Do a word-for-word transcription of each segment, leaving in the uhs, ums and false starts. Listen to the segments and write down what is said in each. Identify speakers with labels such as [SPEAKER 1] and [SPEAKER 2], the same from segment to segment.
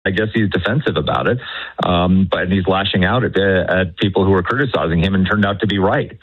[SPEAKER 1] I guess he's defensive about it, um, but he's lashing out at, at people who are criticizing him and turned out to be right.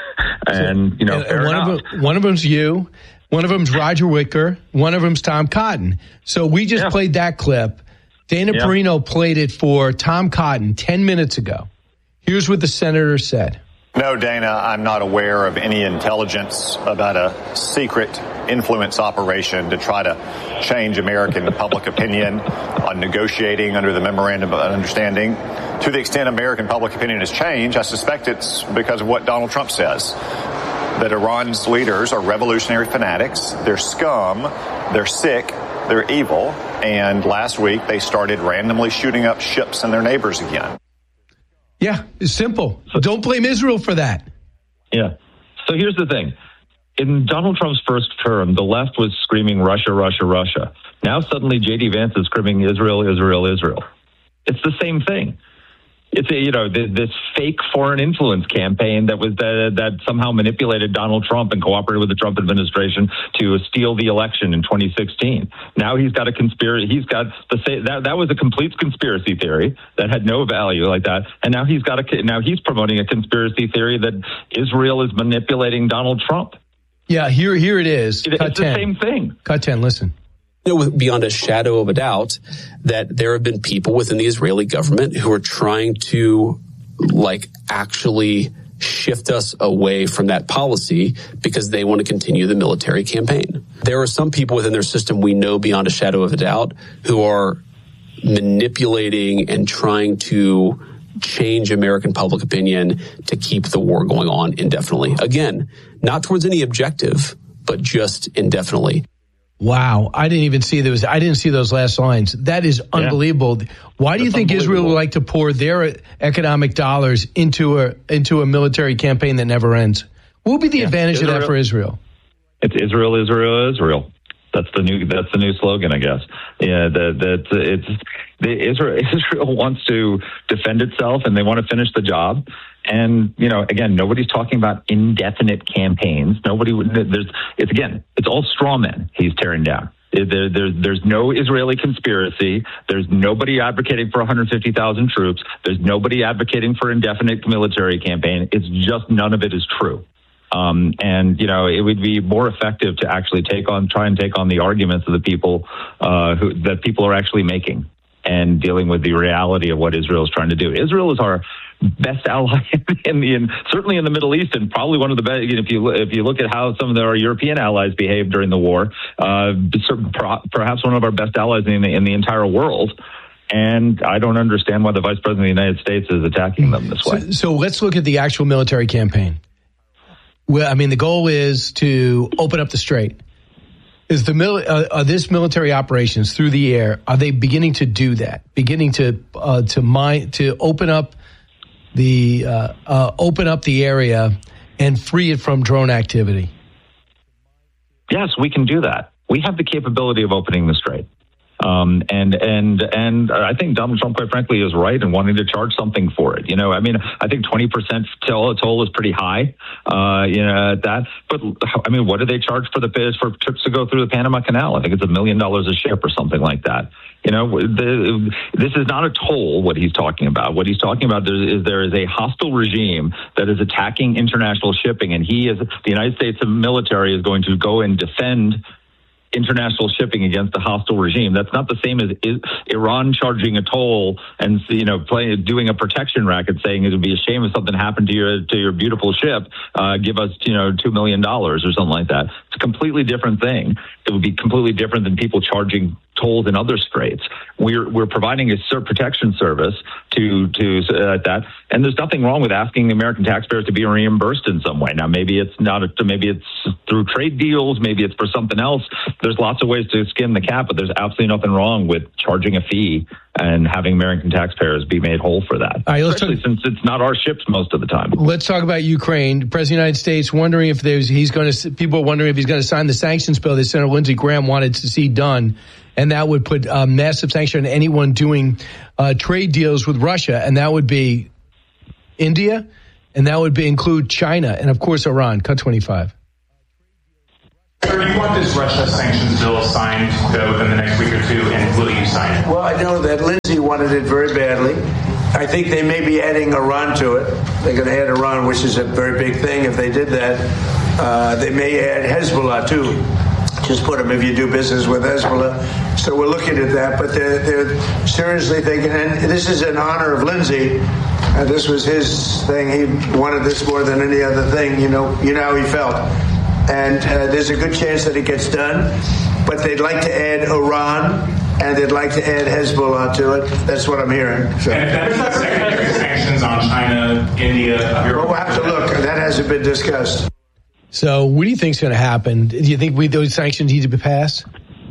[SPEAKER 1] and, you know,
[SPEAKER 2] and,
[SPEAKER 1] fair
[SPEAKER 2] and one,
[SPEAKER 1] enough.
[SPEAKER 2] of them, one of them's you, one of them's Roger Wicker, one of them's Tom Cotton. So we just yeah. played that clip. Dana yeah. Perino played it for Tom Cotton ten minutes ago. Here's what the senator said.
[SPEAKER 3] No, Dana, I'm not aware of any intelligence about a secret influence operation to try to change American public opinion on negotiating under the Memorandum of Understanding. To the extent American public opinion has changed, I suspect it's because of what Donald Trump says, that Iran's leaders are revolutionary fanatics, they're scum, they're sick, they're evil, and last week they started randomly shooting up ships and their neighbors again.
[SPEAKER 2] Yeah, it's simple. Don't blame Israel for that.
[SPEAKER 1] Yeah. So here's the thing. In Donald Trump's first term, the left was screaming Russia, Russia, Russia. Now suddenly J D Vance is screaming Israel, Israel, Israel. It's the same thing. It's a, you know, this fake foreign influence campaign that was the, that somehow manipulated Donald Trump and cooperated with the Trump administration to steal the election in twenty sixteen. Now he's got a conspiracy. He's got the that that was a complete conspiracy theory that had no value like that. And now he's got a now he's promoting a conspiracy theory that Israel is manipulating Donald Trump.
[SPEAKER 2] Yeah, here here it is.
[SPEAKER 1] It,
[SPEAKER 2] Cut
[SPEAKER 1] it's
[SPEAKER 2] ten.
[SPEAKER 1] The same thing.
[SPEAKER 2] Cut ten. Listen.
[SPEAKER 4] You know, beyond a shadow of a doubt that there have been people within the Israeli government who are trying to, like, actually shift us away from that policy because they want to continue the military campaign. There are some people within their system we know beyond a shadow of a doubt who are manipulating and trying to change American public opinion to keep the war going on indefinitely. Again, not towards any objective, but just indefinitely.
[SPEAKER 2] Wow, I didn't even see those. I didn't see those last lines. That is unbelievable. Yeah. Why do you think Israel would like to pour their economic dollars into a into a military campaign that never ends? What would be the yeah. advantage Israel, of that for Israel?
[SPEAKER 1] It's Israel, Israel, Israel. That's the new. That's the new slogan, I guess. Yeah, that that it's the Israel. Israel wants to defend itself, and they want to finish the job. And you know, again, nobody's talking about indefinite campaigns. Nobody. There's. It's again. It's all straw men. He's tearing down. There, there, there's no Israeli conspiracy. There's nobody advocating for one hundred fifty thousand troops. There's nobody advocating for indefinite military campaign. It's just none of it is true. Um, and, you know, it would be more effective to actually take on, try and take on the arguments of the people uh, who, that people are actually making and dealing with the reality of what Israel is trying to do. Israel is our best ally in the, in, certainly in the Middle East, and probably one of the best. You know, if you if you look at how some of our European allies behaved during the war, uh, perhaps one of our best allies in the, in the entire world. And I don't understand why the Vice President of the United States is attacking them this way.
[SPEAKER 2] So, so let's look at the actual military campaign. Well, I mean, the goal is to open up the strait. Is the mil- uh, are this military operations through the air? Are they beginning to do that? Beginning to uh, to mine to open up the uh, uh, open up the area and free it from drone activity?
[SPEAKER 1] Yes, we can do that. We have the capability of opening the strait. Um, and, and, and I think Donald Trump, quite frankly, is right in wanting to charge something for it. You know, I mean, I think twenty percent toll, toll is pretty high, uh, you know, that, but I mean, what do they charge for the, for trips to go through the Panama Canal? I think it's a million dollars a ship or something like that. You know, the, this is not a toll, what he's talking about. What he's talking about is there is a hostile regime that is attacking international shipping, and he is, the United States military is going to go and defend international shipping against a hostile regime. That's not the same as Iran charging a toll and, you know, playing, doing a protection racket, saying it would be a shame if something happened to your to your beautiful ship. Uh, give us, you know, two million dollars or something like that. It's a completely different thing. It would be completely different than people charging tolls in other straits. We're we're providing a protection service to to uh, that, and there's nothing wrong with asking the American taxpayers to be reimbursed in some way. Now, maybe it's not a, maybe it's through trade deals, maybe it's for something else. There's lots of ways to skin the cat, but there's absolutely nothing wrong with charging a fee and having American taxpayers be made whole for that. All right, especially talk, since it's not our ships most of the time.
[SPEAKER 2] Let's talk about Ukraine. The President of the United States wondering if there's he's going to people are wondering if he's going to sign the sanctions bill that Senator Lindsey Graham wanted to see done. And that would put a massive sanction on anyone doing uh, trade deals with Russia. And that would be India. And that would be include China. And, of course, Iran. Cut twenty-five.
[SPEAKER 5] Sir, do you want this Russia sanctions bill signed uh, within the next week or two? And will you sign Well, I know that Lindsey wanted it very badly. I think they may be adding Iran to it. They're going to add Iran, which is a very big thing. If they did that, uh, they may add Hezbollah, too. Just put them if you do business with Hezbollah. So we're looking at that, but they're, they're seriously thinking, and this is in honor of Lindsey. Uh, this was his thing. He wanted this more than any other thing. You know, you know how he felt. And uh, there's a good chance that it gets done. But they'd like to add Iran, and they'd like to add Hezbollah to it. That's what I'm hearing. So.
[SPEAKER 6] And if that is secondary sanctions on China, India,
[SPEAKER 5] well, we'll have to look. That hasn't been discussed.
[SPEAKER 2] So what do you think is going to happen? Do you think we, those sanctions need to be passed?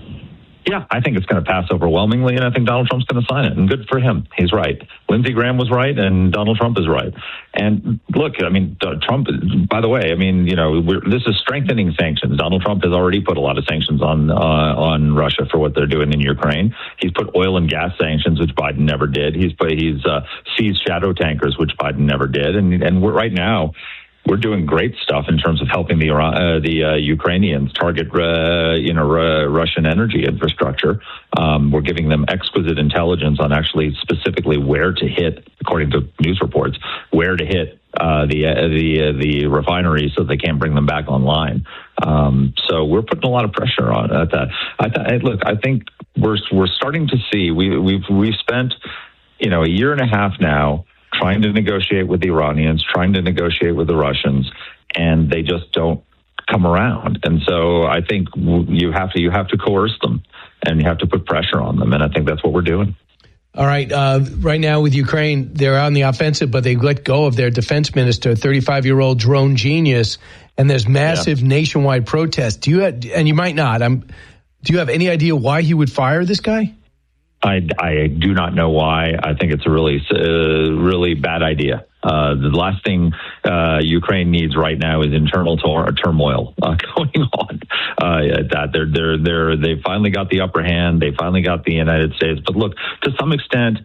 [SPEAKER 1] Yeah, I think it's going to pass overwhelmingly, and I think Donald Trump's going to sign it. And good for him. He's right. Lindsey Graham was right, and Donald Trump is right. And look, I mean, Trump, by the way, I mean, you know, we're, this is strengthening sanctions. Donald Trump has already put a lot of sanctions on uh, on Russia for what they're doing in Ukraine. He's put oil and gas sanctions, which Biden never did. He's put, he's uh, seized shadow tankers, which Biden never did. And, and we're right now, we're doing great stuff in terms of helping the Iran, uh, the uh, Ukrainians target, uh, you know, uh, Russian energy infrastructure. Um, we're giving them exquisite intelligence on actually specifically where to hit, according to news reports, where to hit uh, the uh, the uh, the refineries so they can't bring them back online. Um, so we're putting a lot of pressure on at that. I th- look, I think we're we're starting to see we we've we've spent you know a year and a half now trying to negotiate with the Iranians, trying to negotiate with the Russians, and they just don't come around. And so I think you have to you have to coerce them, and you have to put pressure on them, and I think that's what we're doing.
[SPEAKER 2] All right. Uh, right now with Ukraine, they're on the offensive, but they let go of their defense minister, thirty-five-year-old drone genius, and there's massive yeah. nationwide protest. Do you have, and you might not. I'm, do you have any idea why he would fire this guy?
[SPEAKER 1] I, I do not know why. I think it's a really, uh, really bad idea. Uh, the last thing uh, Ukraine needs right now is internal tor- turmoil uh, going on. Uh, that they're they're they're they finally got the upper hand. They finally got the United States. But look, to some extent,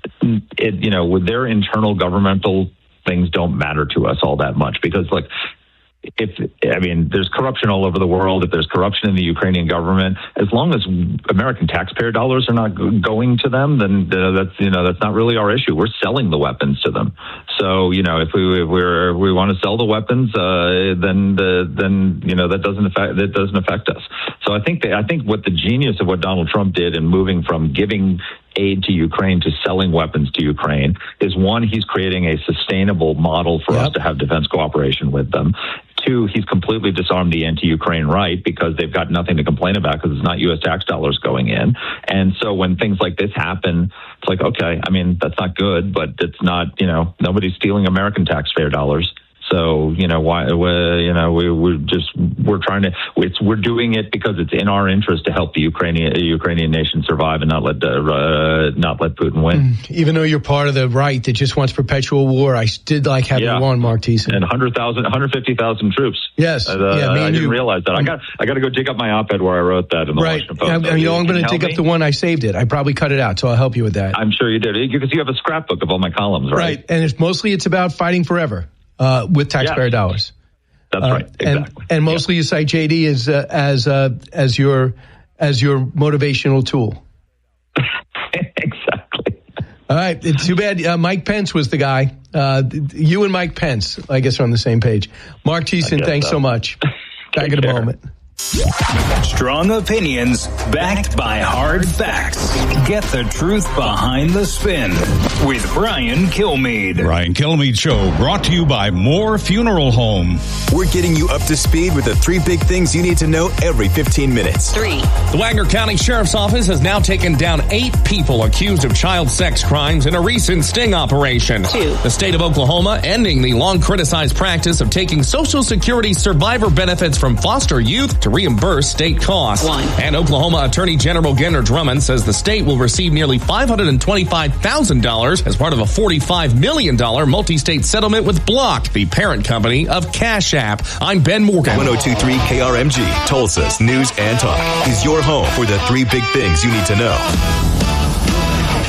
[SPEAKER 1] it you know, with their internal governmental things don't matter to us all that much because like. If I mean, there's corruption all over the world. If there's corruption in the Ukrainian government, as long as American taxpayer dollars are not going to them, then uh, that's you know that's not really our issue. We're selling the weapons to them. So you know, if we if we're if we want to sell the weapons, uh, then the then you know that doesn't affect that doesn't affect us. So I think they, I think what the genius of what Donald Trump did in moving from giving aid to Ukraine to selling weapons to Ukraine is one, he's creating a sustainable model for yep. us to have defense cooperation with them. Two, he's completely disarmed the anti-Ukraine right because they've got nothing to complain about because it's not U S tax dollars going in. And so when things like this happen, it's like, okay, I mean, that's not good, but it's not, you know, nobody's stealing American taxpayer dollars. So, you know, why, we, you know, we, we're just, we're trying to, it's, we're doing it because it's in our interest to help the Ukrainian, Ukrainian nation survive and not let, uh, not let Putin win.
[SPEAKER 2] Even though you're part of the right that just wants perpetual war, I did like having
[SPEAKER 1] yeah.
[SPEAKER 2] you on, Mark Thiessen.
[SPEAKER 1] And one hundred thousand, one hundred fifty thousand troops.
[SPEAKER 2] Yes.
[SPEAKER 1] Uh,
[SPEAKER 2] yeah, me
[SPEAKER 1] I
[SPEAKER 2] and
[SPEAKER 1] didn't
[SPEAKER 2] you.
[SPEAKER 1] realize that. I got, I got to go dig up my op-ed where I wrote that in the
[SPEAKER 2] right.
[SPEAKER 1] Washington Post.
[SPEAKER 2] I'm,
[SPEAKER 1] so
[SPEAKER 2] you know,
[SPEAKER 1] you,
[SPEAKER 2] I'm going to dig
[SPEAKER 1] me?
[SPEAKER 2] up the one I saved it. I probably cut it out, so I'll help you with that.
[SPEAKER 1] I'm sure you did. Because you have a scrapbook of all my columns, right?
[SPEAKER 2] Right. And it's mostly it's about fighting forever. Uh, with taxpayer
[SPEAKER 1] yeah.
[SPEAKER 2] dollars.
[SPEAKER 1] That's uh, right. Exactly.
[SPEAKER 2] And, and mostly yeah. you cite J D as uh, as uh, as your as your motivational tool.
[SPEAKER 1] Exactly.
[SPEAKER 2] All right. It's too bad uh, Mike Pence was the guy. Uh, you and Mike Pence, I guess, are on the same page. Mark Thiessen, thanks so, so much. Back in a moment.
[SPEAKER 7] Strong opinions backed by hard facts. Get the truth behind the spin with Brian Kilmeade.
[SPEAKER 8] Brian Kilmeade Show brought to you by Moore Funeral Home.
[SPEAKER 9] We're getting you up to speed with the three big things you need to know every fifteen minutes.
[SPEAKER 10] Three.
[SPEAKER 11] The Wagner County Sheriff's Office has now taken down eight people accused of child sex crimes in a recent sting operation.
[SPEAKER 10] Two.
[SPEAKER 11] The state of Oklahoma ending the long criticized practice of taking Social Security survivor benefits from foster youth to reimburse state costs.
[SPEAKER 10] One.
[SPEAKER 11] And Oklahoma Attorney General Gendner Drummond says the state will receive nearly five hundred twenty-five thousand dollars as part of a forty-five million dollars multi-state settlement with Block, the parent company of Cash App. I'm Ben Morgan.
[SPEAKER 9] one oh two point three K R M G, Tulsa's News and Talk, is your home for the three big things you need to know.
[SPEAKER 12] For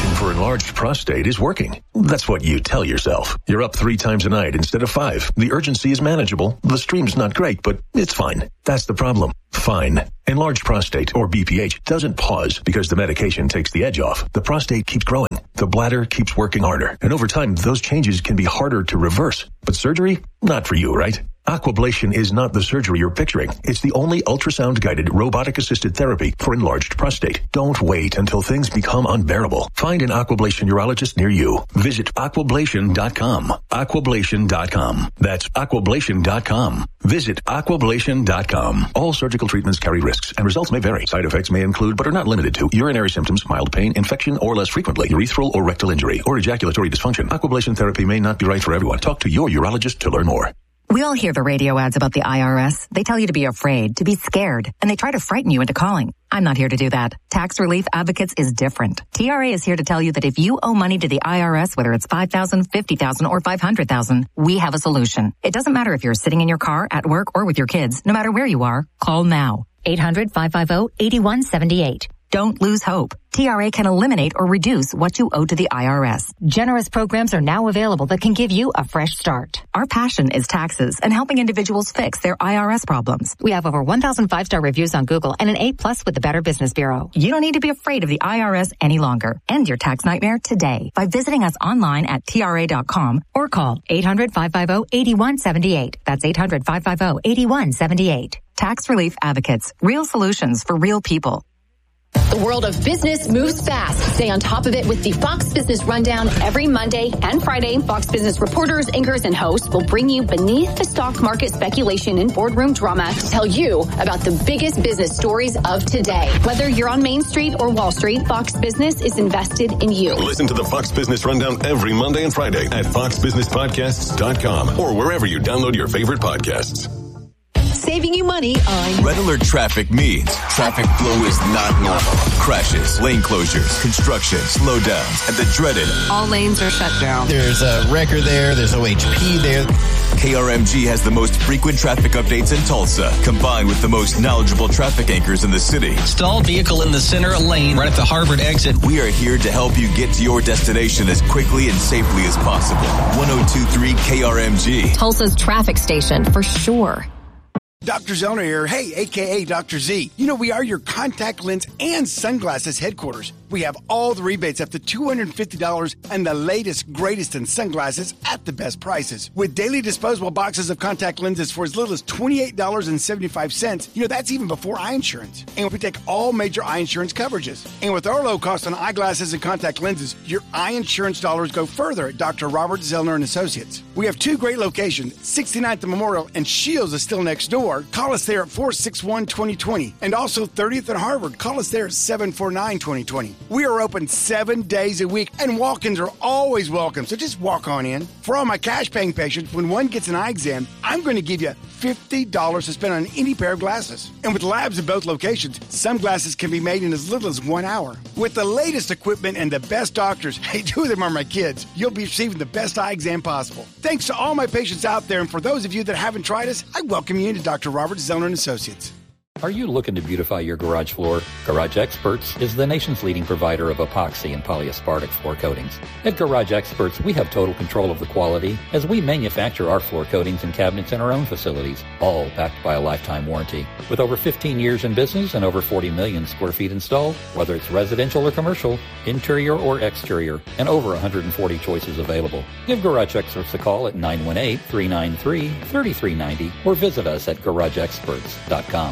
[SPEAKER 10] enlarged prostate is working. That's what you tell yourself. You're up three times a night instead of five. The urgency is manageable. The stream's not great, but it's fine. That's the problem. Fine. Enlarged prostate, or B P H, doesn't pause because the medication takes the edge off. The prostate keeps growing. The bladder keeps working harder. And over time, those changes can be harder to reverse. But surgery? Not for you, right? Aquablation is not the surgery you're picturing. It's the only ultrasound-guided, robotic-assisted therapy for enlarged prostate. Don't wait until things become unbearable. Find an Aquablation urologist near you. Visit aquablation dot com. aquablation dot com. That's aquablation dot com. Visit aquablation dot com. All surgical treatments carry risks, and results may vary. Side effects may include, but are not limited to, urinary symptoms, mild pain, infection, or less frequently, urethral or rectal injury, or ejaculatory dysfunction. Aquablation therapy may not be right for everyone. Talk to your urologist to learn more.
[SPEAKER 12] We all hear the radio ads about the I R S. They tell you to be afraid, to be scared, and they try to frighten you into calling. I'm not here to do that. Tax Relief Advocates is different. T R A is here to tell you that if you owe money to the I R S, whether it's five thousand dollars, fifty thousand dollars, or five hundred thousand dollars, we have a solution. It doesn't matter if you're sitting in your car, at work, or with your kids. No matter where you are, call now. eight hundred, five five zero, eight one seven eight. Don't lose hope. T R A can eliminate or reduce what you owe to the I R S. Generous programs are now available that can give you a fresh start. Our passion is taxes and helping individuals fix their I R S problems. We have over one thousand five-star reviews on Google and an A plus with the Better Business Bureau. You don't need to be afraid of the I R S any longer. End your tax nightmare today by visiting us online at T R A dot com or call eight hundred, five five zero, eight one seven eight. That's eight hundred, five five zero, eight one seven eight. Tax Relief Advocates. Real solutions for real people.
[SPEAKER 13] The world of business moves fast. Stay on top of it with the Fox Business Rundown every Monday and Friday. Fox Business reporters, anchors, and hosts will bring you beneath the stock market speculation and boardroom drama to tell you about the biggest business stories of today. Whether you're on Main Street or Wall Street, Fox Business is invested in you.
[SPEAKER 14] Listen to the Fox Business Rundown every Monday and Friday at fox business podcasts dot com or wherever you download your favorite podcasts.
[SPEAKER 15] Saving you money on
[SPEAKER 9] Red Alert Traffic means traffic flow is not normal. Crashes, lane closures, construction, slowdowns, and the dreaded
[SPEAKER 15] all lanes are shut down.
[SPEAKER 16] There's a wrecker there. There's O H P there.
[SPEAKER 9] K R M G has the most frequent traffic updates in Tulsa, combined with the most knowledgeable traffic anchors in the city.
[SPEAKER 17] Stalled vehicle in the center lane right at the Harvard exit.
[SPEAKER 9] We are here to help you get to your destination as quickly and safely as possible. one oh two point three K R M G.
[SPEAKER 13] Tulsa's traffic station for sure.
[SPEAKER 18] Doctor Zellner here. Hey, a k a. Doctor Z. You know, we are your contact lens and sunglasses headquarters. We have all the rebates up to two hundred fifty dollars and the latest, greatest in sunglasses at the best prices. With daily disposable boxes of contact lenses for as little as twenty-eight dollars and seventy-five cents. You know, that's even before eye insurance. And we take all major eye insurance coverages. And with our low cost on eyeglasses and contact lenses, your eye insurance dollars go further at Doctor Robert Zellner and Associates. We have two great locations, sixty-ninth and Memorial, and Shields is still next door. Call us there at four six one, two oh two oh. And also thirtieth and Harvard. Call us there at seven four nine, two oh two oh. We are open seven days a week, and walk-ins are always welcome, so just walk on in. For all my cash-paying patients, when one gets an eye exam, I'm going to give you fifty dollars to spend on any pair of glasses. And with labs at both locations, some glasses can be made in as little as one hour. With the latest equipment and the best doctors, hey, two of them are my kids, you'll be receiving the best eye exam possible. Thanks to all my patients out there, and for those of you that haven't tried us, I welcome you into Doctor Robert Zellner and Associates.
[SPEAKER 19] Are you looking to beautify your garage floor? Garage Experts is the nation's leading provider of epoxy and polyaspartic floor coatings. At Garage Experts, we have total control of the quality as we manufacture our floor coatings and cabinets in our own facilities, all backed by a lifetime warranty. With over fifteen years in business and over forty million square feet installed, whether it's residential or commercial, interior or exterior, and over one hundred forty choices available. Give Garage Experts a call at nine one eight, three nine three, three three nine zero or visit us at garage experts dot com.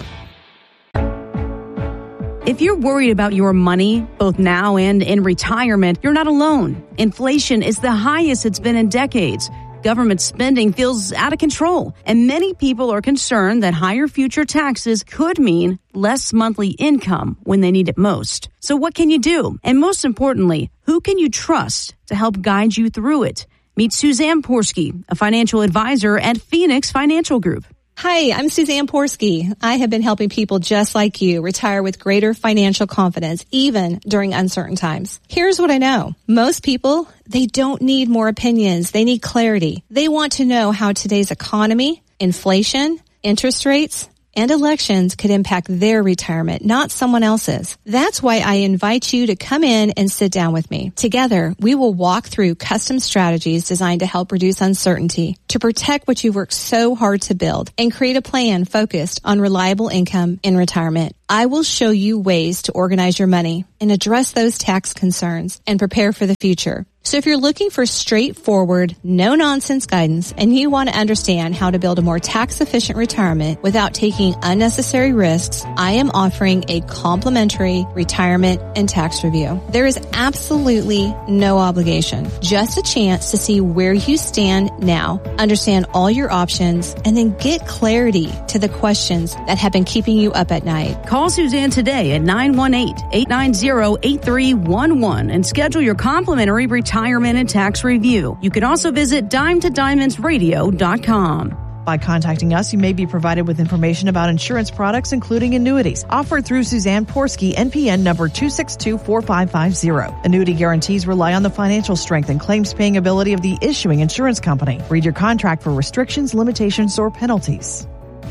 [SPEAKER 20] If you're worried about your money, both now and in retirement, you're not alone. Inflation is the highest it's been in decades. Government spending feels out of control, and many people are concerned that higher future taxes could mean less monthly income when they need it most. So what can you do? And most importantly, who can you trust to help guide you through it? Meet Suzanne Porsky, a financial advisor at Phoenix Financial Group.
[SPEAKER 21] Hi, I'm Suzanne Porsky. I have been helping people just like you retire with greater financial confidence, even during uncertain times. Here's what I know. Most people, they don't need more opinions. They need clarity. They want to know how today's economy, inflation, interest rates, and elections could impact their retirement, not someone else's. That's why I invite you to come in and sit down with me. Together, we will walk through custom strategies designed to help reduce uncertainty, to protect what you've worked so hard to build, and create a plan focused on reliable income in retirement. I will show you ways to organize your money and address those tax concerns and prepare for the future. So if you're looking for straightforward, no-nonsense guidance and you want to understand how to build a more tax-efficient retirement without taking unnecessary risks, I am offering a complimentary retirement and tax review. There is absolutely no obligation, just a chance to see where you stand now, understand all your options, and then get clarity to the questions that have been keeping you up at night.
[SPEAKER 20] Call Suzanne today at nine one eight, eight nine zero, eight three one one and schedule your complimentary retirement and tax review. You can also visit dime to diamonds radio dot com.
[SPEAKER 3] By contacting us, you may be provided with information about insurance products, including annuities, offered through Suzanne Porsky, N P N number two six two four five five zero. Annuity guarantees rely on the financial strength and claims paying ability of the issuing insurance company. Read your contract for restrictions, limitations, or penalties.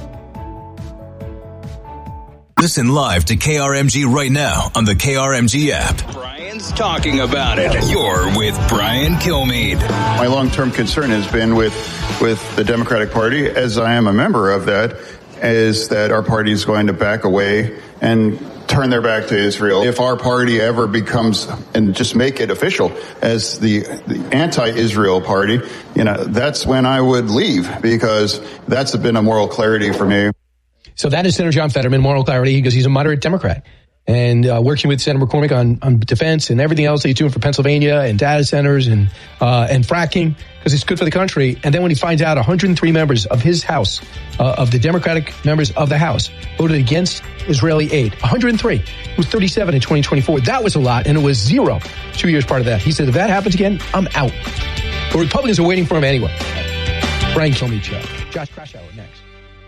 [SPEAKER 9] Listen live to K R M G right now on the K R M G app.
[SPEAKER 7] Brian's talking about it. You're with Brian Kilmeade.
[SPEAKER 22] My long-term concern has been with, with the Democratic Party, as I am a member of that, is that our party is going to back away and turn their back to Israel. If our party ever becomes, and just make it official, as the, the anti-Israel party, you know, that's when I would leave, because that's been a moral clarity for me.
[SPEAKER 2] So that is Senator John Fetterman, moral clarity, because he's a moderate Democrat. And uh, working with Senator McCormick on, on defense and everything else that he's doing for Pennsylvania and data centers and uh, and fracking, because it's good for the country. And then when he finds out one hundred three members of his House, uh, of the Democratic members of the House, voted against Israeli aid, one hundred three. It was thirty-seven in twenty twenty-four. That was a lot, and it was zero two years part of that. He said, if that happens again, I'm out. The Republicans are waiting for him anyway. Brian Kilmeade Show. Josh Krashower next.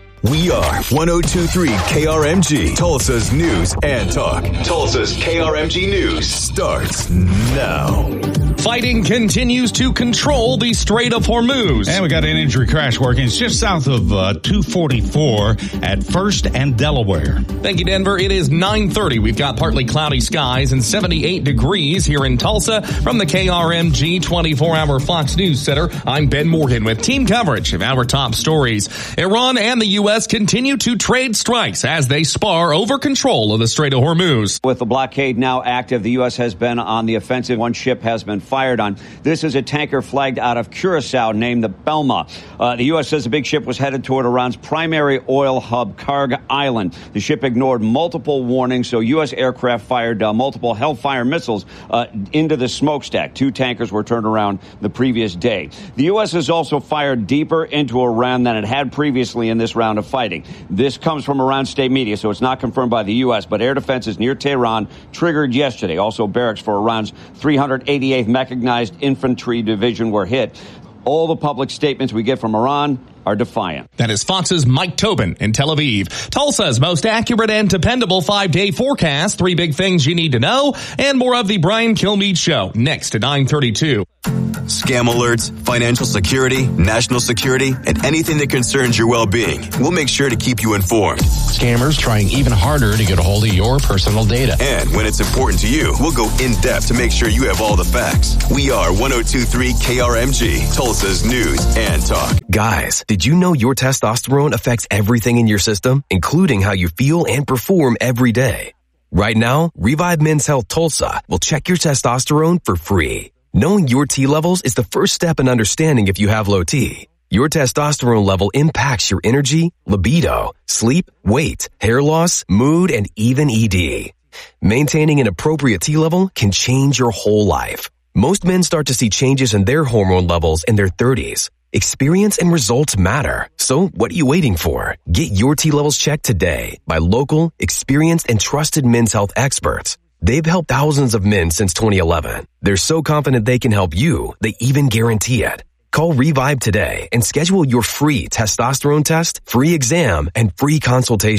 [SPEAKER 9] We are one oh two point three K R M G, Tulsa's news and talk. Tulsa's K R M G News starts now.
[SPEAKER 11] Fighting continues to control the Strait of Hormuz.
[SPEAKER 8] And we got an injury crash working. It's just south of uh, two forty-four at First and Delaware.
[SPEAKER 11] Thank you, Denver. It is nine thirty. We've got partly cloudy skies and seventy-eight degrees here in Tulsa. From the K R M G twenty-four hour Fox News Center, I'm Ben Morgan with team coverage of our top stories. Iran and the U S continue to trade strikes as they spar over control of the Strait of Hormuz.
[SPEAKER 23] With the blockade now active, the U S has been on the offensive. One ship has been fired on. This is a tanker flagged out of Curacao named the Belma. Uh, the U S says the big ship was headed toward Iran's primary oil hub, Karg Island. The ship ignored multiple warnings, so U S aircraft fired uh, multiple Hellfire missiles uh, into the smokestack. Two tankers were turned around the previous day. The U S has also fired deeper into Iran than it had previously in this round of fighting. This comes from Iran state media, so it's not confirmed by the U S, but air defenses near Tehran triggered yesterday. Also, barracks for Iran's three hundred eighty-eighth Mechanized Infantry Division were hit. All the public statements we get from Iran are defiant.
[SPEAKER 11] That is Fox's Mike Tobin in Tel Aviv. Tulsa's most accurate and dependable five-day forecast. Three big things you need to know, and more of the Brian Kilmeade Show next at nine thirty-two.
[SPEAKER 9] Scam alerts, financial security, national security, and anything that concerns your well-being. We'll make sure to keep you informed.
[SPEAKER 16] Scammers trying even harder to get a hold of your personal data.
[SPEAKER 9] And when it's important to you, we'll go in-depth to make sure you have all the facts. We are one oh two point three K R M G, Tulsa's news and talk.
[SPEAKER 24] Guys, did you know your testosterone affects everything in your system, including how you feel and perform every day? Right now, Revive Men's Health Tulsa will check your testosterone for free. Knowing your T levels is the first step in understanding if you have low T. Your testosterone level impacts your energy, libido, sleep, weight, hair loss, mood, and even E D. Maintaining an appropriate T level can change your whole life. Most men start to see changes in their hormone levels in their thirties. Experience and results matter. So what are you waiting for? Get your T levels checked today by local, experienced, and trusted men's health experts. They've helped thousands of men since twenty eleven. They're so confident they can help you, they even guarantee it. Call Revive today and schedule your free testosterone test, free exam, and free consultation.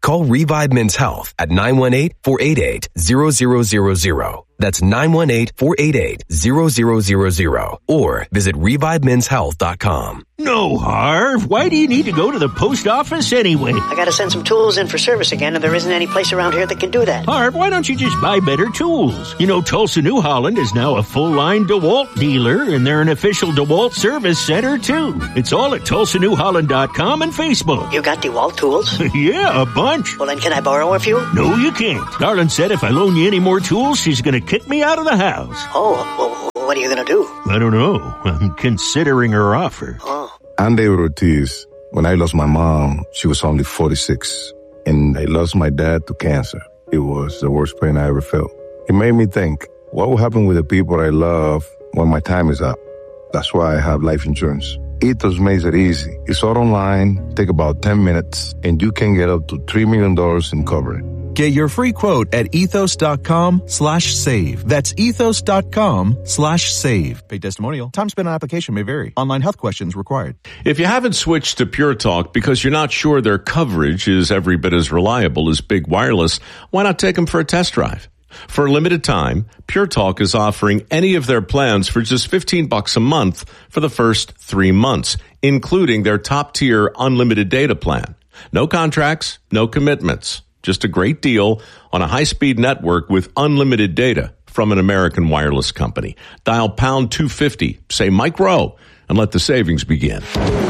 [SPEAKER 24] Call Revive Men's Health at nine one eight, four eight eight, zero zero zero zero. That's nine one eight, four eight eight, zero zero zero zero. Or visit revive men's health dot com.
[SPEAKER 1] No, Harv. Why do you need to go to the post office anyway?
[SPEAKER 4] I gotta send some tools in for service again, and there isn't any place around here that can do that.
[SPEAKER 1] Harv, why don't you just buy better tools? You know, Tulsa New Holland is now a full-line DeWalt dealer, and they're an official DeWalt service center, too. It's all at tulsa new holland dot com and Facebook.
[SPEAKER 4] You got DeWalt tools?
[SPEAKER 1] Yeah, a bunch.
[SPEAKER 4] Well, then can I borrow a few?
[SPEAKER 1] No, you can't. Darlin said if I loan you any more tools, she's gonna kick me out of the house.
[SPEAKER 4] Oh, well, what are you gonna do?
[SPEAKER 1] I don't know. I'm considering her offer.
[SPEAKER 4] Oh.
[SPEAKER 5] I'm David Ortiz. When I lost my mom, she was only forty-six. And I lost my dad to cancer. It was the worst pain I ever felt. It made me think, what will happen with the people I love when my time is up? That's why I have life insurance. Ethos makes it easy. It's all online, take about ten minutes, and you can get up to three million dollars in coverage.
[SPEAKER 6] Get your free quote at ethos.com slash save. That's ethos.com slash save. Paid testimonial. Time spent on application may vary. Online health questions required.
[SPEAKER 25] If you haven't switched to Pure Talk because you're not sure their coverage is every bit as reliable as Big Wireless, why not take them for a test drive? For a limited time, Pure Talk is offering any of their plans for just fifteen bucks a month for the first three months, including their top-tier unlimited data plan. No contracts, no commitments. Just a great deal on a high-speed network with unlimited data from an American wireless company. Dial pound two fifty, say Mike Rowe, and let the savings begin.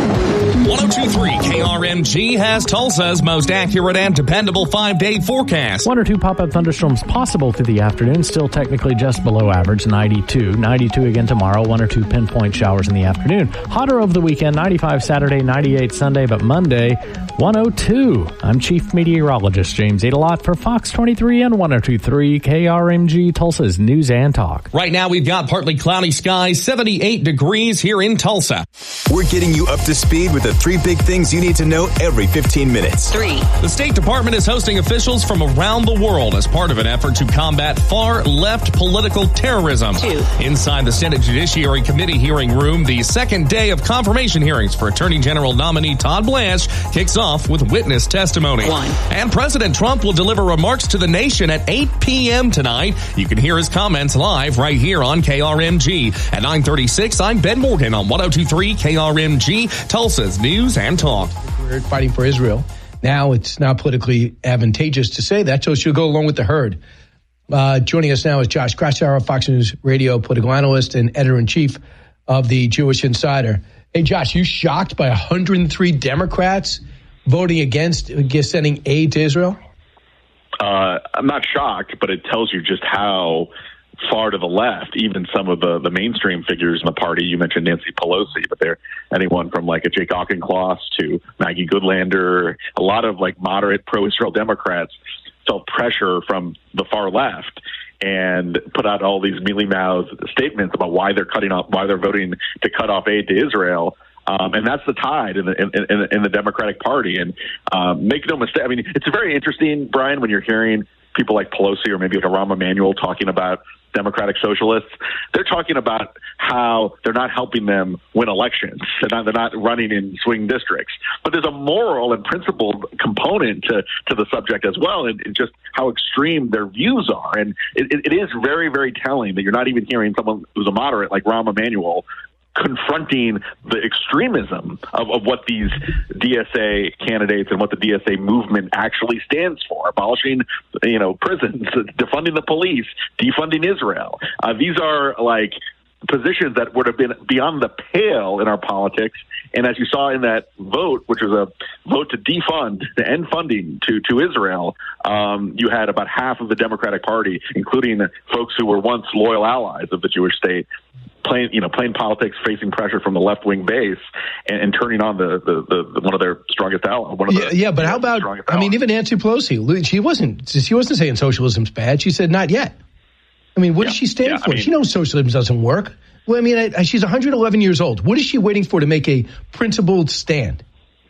[SPEAKER 11] one oh two point three K R M G has Tulsa's most accurate and dependable five-day forecast.
[SPEAKER 26] One or two pop-up thunderstorms possible through the afternoon, still technically just below average, ninety-two. ninety-two again tomorrow, one or two pinpoint showers in the afternoon. Hotter over the weekend, ninety-five Saturday, ninety-eight Sunday, but Monday, one oh two. I'm Chief Meteorologist James Adelot for Fox twenty-three and one oh two point three K R M G, Tulsa's News and Talk.
[SPEAKER 11] Right now we've got partly cloudy skies, seventy-eight degrees here in Tulsa.
[SPEAKER 9] We're getting you up to speed with the three big things you need to know every fifteen minutes.
[SPEAKER 11] Three. The State Department is hosting officials from around the world as part of an effort to combat far-left political terrorism.
[SPEAKER 15] Two.
[SPEAKER 11] Inside the Senate Judiciary Committee hearing room, the second day of confirmation hearings for Attorney General nominee Todd Blanche kicks off with witness testimony.
[SPEAKER 15] One.
[SPEAKER 11] And President Trump will deliver remarks to the nation at eight p.m. tonight. You can hear his comments live right here on K R M G. At nine thirty-six, I'm Ben Morgan on one oh two point three K R M G, Tulsa's News and Talk.
[SPEAKER 2] We're fighting for Israel. Now it's now politically advantageous to say that, so she'll go along with the herd. Uh, joining us now is Josh Kraushaar, Fox News Radio political analyst and editor-in-chief of the Jewish Insider. Hey, Josh, you shocked by one hundred three Democrats voting against, against sending aid to Israel?
[SPEAKER 27] Uh, I'm not shocked, but it tells you just how far to the left, even some of the, the mainstream figures in the party. You mentioned Nancy Pelosi, but they're anyone from like a Jake Auchincloss to Maggie Goodlander, a lot of like moderate pro-Israel Democrats felt pressure from the far left and put out all these mealy-mouthed statements about why they're cutting off, why they're voting to cut off aid to Israel. Um, and that's the tide in the in, in, in the Democratic Party. And um, make no mistake, I mean, it's very interesting, Brian, when you're hearing people like Pelosi or maybe like Rahm Emanuel talking about Democratic socialists. They're talking about how they're not helping them win elections. They're not, they're not running in swing districts. But there's a moral and principled component to, to the subject as well, and just how extreme their views are. And it, it is very, very telling that you're not even hearing someone who's a moderate like Rahm Emanuel confronting the extremism of, of what these D S A candidates and what the D S A movement actually stands for, abolishing, you know, prisons, defunding the police, defunding Israel. Uh, these are like positions that would have been beyond the pale in our politics. And as you saw in that vote, which was a vote to defund, to end funding to, to Israel, um, you had about half of the Democratic Party, including folks who were once loyal allies of the Jewish state, playing, you know, playing politics, facing pressure from the left-wing base, and, and turning on the, the, the, the one of their strongest allies. One of
[SPEAKER 2] yeah,
[SPEAKER 27] the,
[SPEAKER 2] yeah, but how about? I mean, even Nancy Pelosi, she wasn't. She wasn't saying socialism's bad. She said not yet. I mean, what yeah, does she stand
[SPEAKER 27] yeah,
[SPEAKER 2] for?
[SPEAKER 27] I mean,
[SPEAKER 2] she knows socialism doesn't work. Well, I mean, I, I, she's one hundred eleven years old. What is she waiting for to make a principled stand?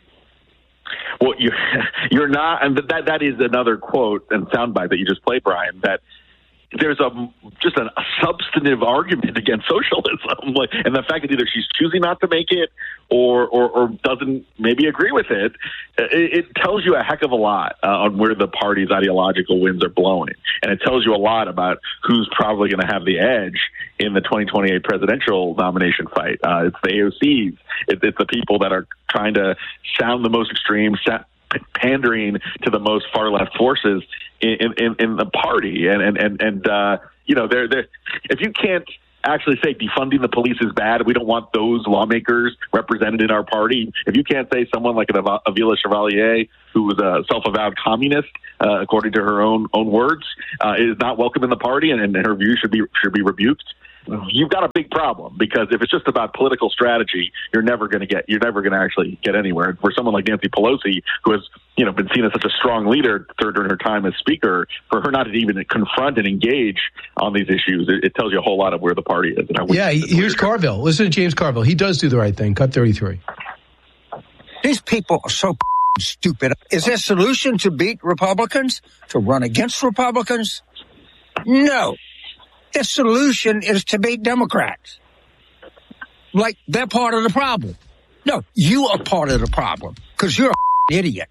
[SPEAKER 27] Well, you're, you're not, and that that is another quote and soundbite that you just played, Brian, that there's a just a, a substantive argument against socialism, like, and the fact that either she's choosing not to make it or or, or doesn't maybe agree with it, it, it tells you a heck of a lot uh, on where the party's ideological winds are blowing, and it tells you a lot about who's probably going to have the edge in the twenty twenty-eight presidential nomination fight. Uh, it's the A O Cs, it, it's the people that are trying to sound the most extreme, pandering to the most far left forces in, in, in the party. And, and, and, and uh, you know, they're, they're, if you can't actually say defunding the police is bad, we don't want those lawmakers represented in our party. If you can't say someone like an Avila Chevalier, who was a self-avowed communist, uh, according to her own own words, uh, is not welcome in the party, and, and her views should be should be rebuked, you've got a big problem, because if it's just about political strategy, you're never going to get, you're never going to actually get anywhere. For someone like Nancy Pelosi, who has, you know, been seen as such a strong leader during her time as speaker, for her not to even confront and engage on these issues, it, it tells you a whole lot of where the party is. And I
[SPEAKER 2] yeah, here's Carville. Listen to James Carville. He does do the right thing. Cut thirty-three.
[SPEAKER 10] These people are so stupid. Is there a solution to beat Republicans? To run against Republicans? No. The solution is to beat Democrats. Like, they're part of the problem. No, you are part of the problem, because you're a idiot.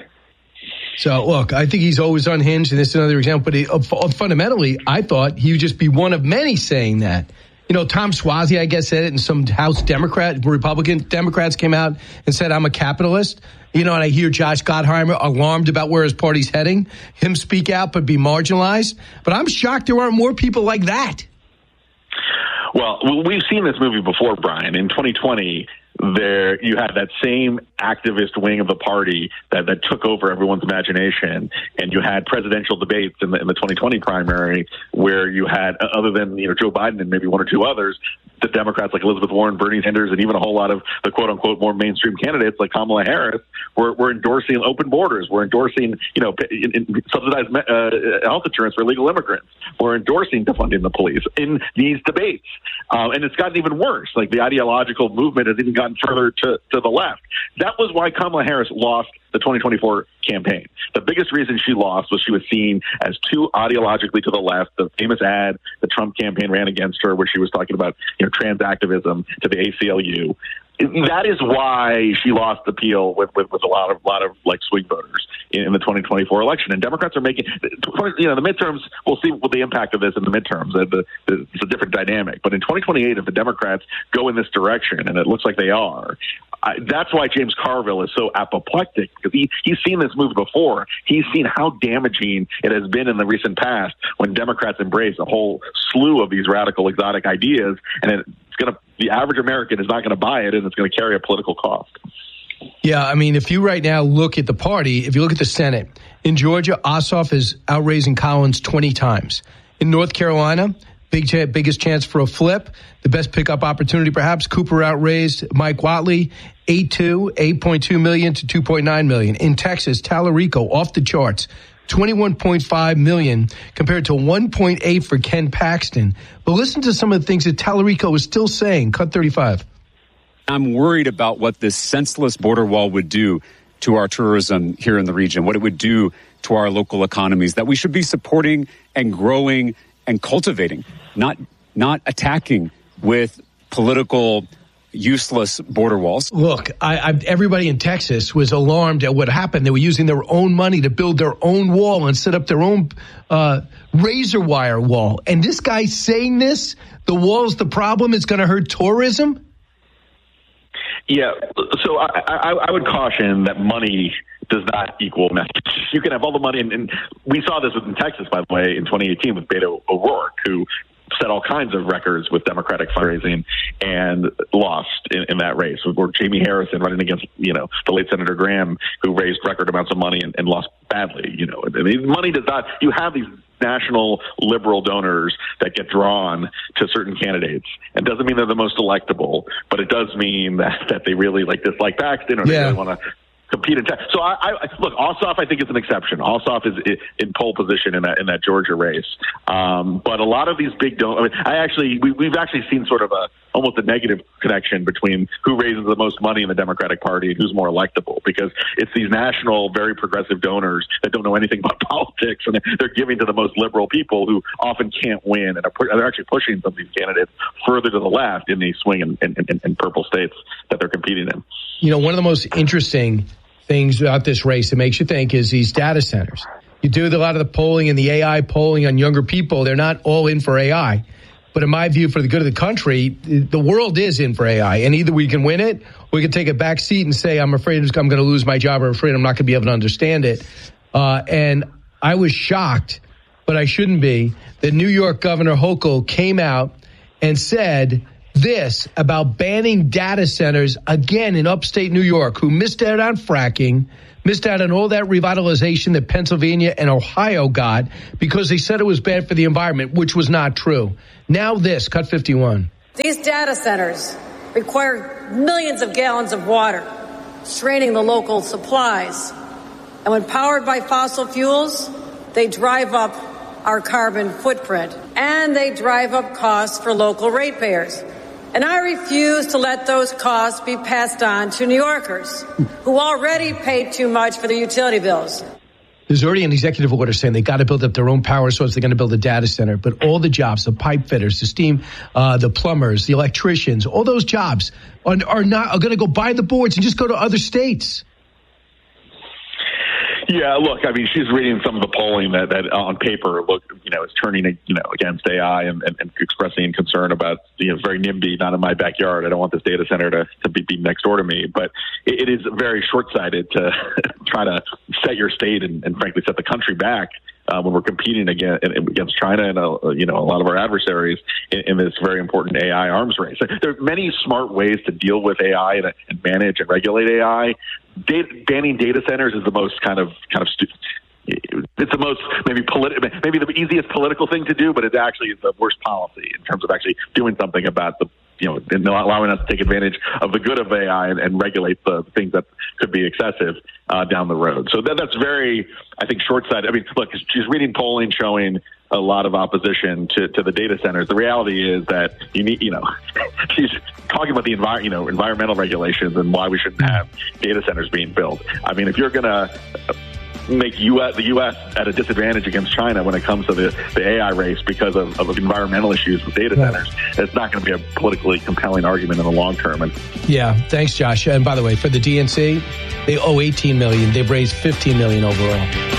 [SPEAKER 2] So, look, I think he's always unhinged, and this is another example. But he, uh, fundamentally, I thought he would just be one of many saying that. You know, Tom Suozzi, I guess, said it, and some House Democrat, Republican Democrats came out and said, I'm a capitalist. You know, and I hear Josh Gottheimer alarmed about where his party's heading, him speak out but be marginalized. But I'm shocked there aren't more people like that.
[SPEAKER 27] Well, we've seen this movie before, Brian. In twenty twenty, there you had that same activist wing of the party that, that took over everyone's imagination, and you had presidential debates in the, in the twenty twenty primary where you had, other than, you know, Joe Biden and maybe one or two others, the Democrats like Elizabeth Warren, Bernie Sanders, and even a whole lot of the quote-unquote more mainstream candidates like Kamala Harris were, were endorsing open borders, were endorsing, you know, in, in subsidized uh, health insurance for illegal immigrants, were endorsing defunding the police in these debates. Um, and it's gotten even worse. Like, the ideological movement has even gotten further to, to the left. That was why Kamala Harris lost the twenty twenty-four campaign. The biggest reason she lost was she was seen as too ideologically to the left. The famous ad the Trump campaign ran against her, where she was talking about, you know, trans activism to the A C L U. That is why she lost appeal with, with, with a lot of lot of like swing voters in, in the twenty twenty-four election. And Democrats are making, you know, the midterms. We'll see what the impact of this in the midterms. The, the, it's a different dynamic. But in twenty twenty-eight, if the Democrats go in this direction, and it looks like they are, I, that's why James Carville is so apoplectic, because he, he's seen this movie before. He's seen how damaging it has been in the recent past when Democrats embrace a whole slew of these radical, exotic ideas, and it, it's going to, the average American is not going to buy it, and it's going to carry a political cost.
[SPEAKER 2] Yeah, I mean, if you right now look at the party, if you look at the Senate, in Georgia, Ossoff is outraising Collins twenty times. In North Carolina, big ch- biggest chance for a flip. The best pickup opportunity, perhaps. Cooper outraised Mike Whatley, eight two, eight point two million to two point nine million. In Texas, Tallarico off the charts, twenty-one point five million compared to one point eight for Ken Paxton. But listen to some of the things that Tallarico is still saying. Cut thirty-five.
[SPEAKER 12] I'm worried about what this senseless border wall would do to our tourism here in the region, what it would do to our local economies, that we should be supporting and growing and cultivating, not not attacking with political useless border walls.
[SPEAKER 2] Look, I, I, everybody in Texas was alarmed at what happened. They were using their own money to build their own wall and set up their own uh, razor wire wall. And this guy's saying this, the wall's the problem, it's going to hurt tourism?
[SPEAKER 27] Yeah, so I, I, I would caution that money does not equal message. You can have all the money, and, and we saw this in Texas, by the way, in twenty eighteen with Beto O'Rourke, who set all kinds of records with Democratic fundraising and lost in, in that race. Or Jamie Harrison running against, you know, the late Senator Graham, who raised record amounts of money and, and lost badly. You know, I mean, money does not. You have these national liberal donors that get drawn to certain candidates. It doesn't mean they're the most electable, but it does mean that, that they really like dislike Paxton, or yeah. they really want to compete in. Te- so I, I look, Ossoff, I think is an exception. Ossoff is in pole position in that in that Georgia race. Um, but a lot of these big don't. I mean, I actually we, we've actually seen sort of a almost a negative connection between who raises the most money in the Democratic Party and who's more electable, because it's these national, very progressive donors that don't know anything about politics, and they're giving to the most liberal people who often can't win, and are, they're actually pushing some of these candidates further to the left in these swing and, and, and, and purple states that they're competing in.
[SPEAKER 2] You know, one of the most interesting things about this race that makes you think is these data centers. You do a lot of the polling and the A I polling on younger people. They're not all in for A I. But in my view, for the good of the country, the world is in for A I. And either we can win it, or we can take a back seat and say, I'm afraid I'm going to lose my job, or I'm afraid I'm not going to be able to understand it. Uh, and I was shocked, but I shouldn't be, that New York Governor Hochul came out and said this about banning data centers again in upstate New York, who missed out on fracking, missed out on all that revitalization that Pennsylvania and Ohio got because they said it was bad for the environment, which was not true. Now this, cut fifty-one.
[SPEAKER 13] These data centers require millions of gallons of water, straining the local supplies. And when powered by fossil fuels, they drive up our carbon footprint, and they drive up costs for local ratepayers. And I refuse to let those costs be passed on to New Yorkers who already paid too much for their utility bills.
[SPEAKER 2] There's already an executive order saying they got to build up their own power source. They're going to build a data center. But all the jobs, the pipe fitters, the steam, uh, the plumbers, the electricians, all those jobs are, are not are going to go buy the boards and just go to other states.
[SPEAKER 27] Yeah, look, I mean, she's reading some of the polling that, that on paper, look, you know, is turning, you know, against A I and, and, and expressing concern about, you know, very NIMBY, not in my backyard. I don't want this data center to, to be, be next door to me. But it, it is very short-sighted to try to set your state and, and frankly, set the country back uh, when we're competing against, against China and, uh, you know, a lot of our adversaries in, in this very important A I arms race. There are many smart ways to deal with A I and, and manage and regulate A I. Data, banning data centers is the most kind of kind of stu- it's the most maybe politi- maybe the easiest political thing to do, but it actually is the worst policy in terms of actually doing something about the you know and allowing us to take advantage of the good of A I and, and regulate the things that could be excessive uh, down the road. So that, that's very, I think, short-sighted. I mean, look, she's reading polling showing a lot of opposition to, to the data centers. The reality is that you need, you know, she's talking about the envi- you know, environmental regulations and why we shouldn't have data centers being built. I mean, if you're going to make U S, the U S at a disadvantage against China when it comes to the, the A I race because of, of environmental issues with data centers, it's not going to be a politically compelling argument in the long term. And
[SPEAKER 2] yeah, thanks, Josh. And by the way, for the D N C, they owe eighteen million dollars. They've raised fifteen million dollars overall.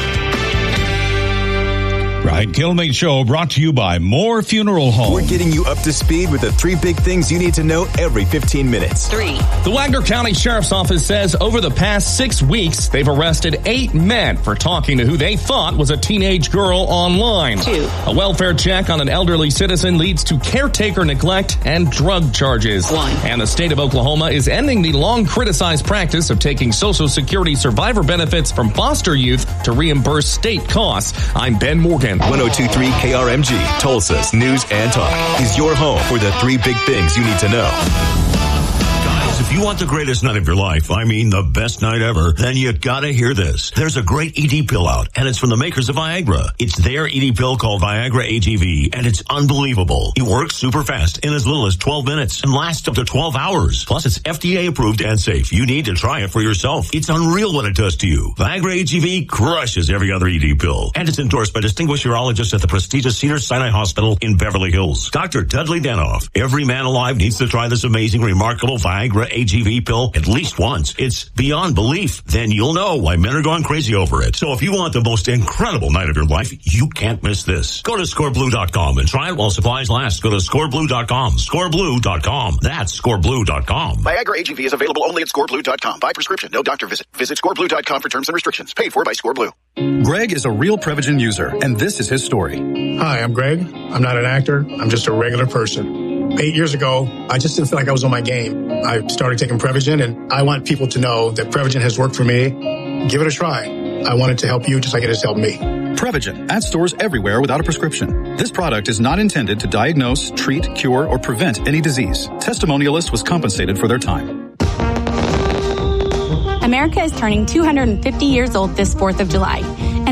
[SPEAKER 8] Brian Kilmeade Show brought to you by Moore Funeral Home.
[SPEAKER 9] We're getting you up to speed with the three big things you need to know every fifteen minutes.
[SPEAKER 15] Three.
[SPEAKER 11] The Wagner County Sheriff's Office says over the past six weeks, they've arrested eight men for talking to who they thought was a teenage girl online.
[SPEAKER 15] Two.
[SPEAKER 11] A welfare check on an elderly citizen leads to caretaker neglect and drug charges.
[SPEAKER 15] One.
[SPEAKER 11] And the state of Oklahoma is ending the long criticized practice of taking Social Security survivor benefits from foster youth to reimburse state costs. I'm Ben Morgan.
[SPEAKER 9] one oh two point three K R M G, Tulsa's News and Talk, is your home for the three big things you need to know.
[SPEAKER 14] If you want the greatest night of your life, I mean the best night ever, then you gotta hear this. There's a great E D pill out, and it's from the makers of Viagra. It's their E D pill called Viagra A G V, and it's unbelievable. It works super fast in as little as twelve minutes and lasts up to twelve hours. Plus, it's F D A approved and safe. You need to try it for yourself. It's unreal what it does to you. Viagra A G V crushes every other E D pill, and it's endorsed by distinguished urologists at the prestigious Cedars-Sinai Hospital in Beverly Hills. Doctor Dudley Danoff. Every man alive needs to try this amazing, remarkable Viagra A G V pill at least once. It's beyond belief. Then you'll know why men are going crazy over it. So if you want the most incredible night of your life, you can't miss this. Go to score blue dot com and try it while supplies last. Go to score blue dot com. score blue dot com. That's score blue dot com.
[SPEAKER 17] Viagra A G V is available only at score blue dot com. By prescription, no doctor visit. Visit score blue dot com for terms and restrictions. Paid for by ScoreBlue.
[SPEAKER 18] Greg is a real Prevagen user, and this is his story.
[SPEAKER 19] Hi, I'm Greg. I'm not an actor. I'm just a regular person. Eight years ago, I just didn't feel like I was on my game. I started taking Prevagen, and I want people to know that Prevagen has worked for me. Give it a try. I want it to help you just like it has helped me.
[SPEAKER 18] Prevagen, at stores everywhere without a prescription. This product is not intended to diagnose, treat, cure, or prevent any disease. Testimonialists was compensated for their time.
[SPEAKER 20] America is turning two hundred fifty years old this fourth of July. And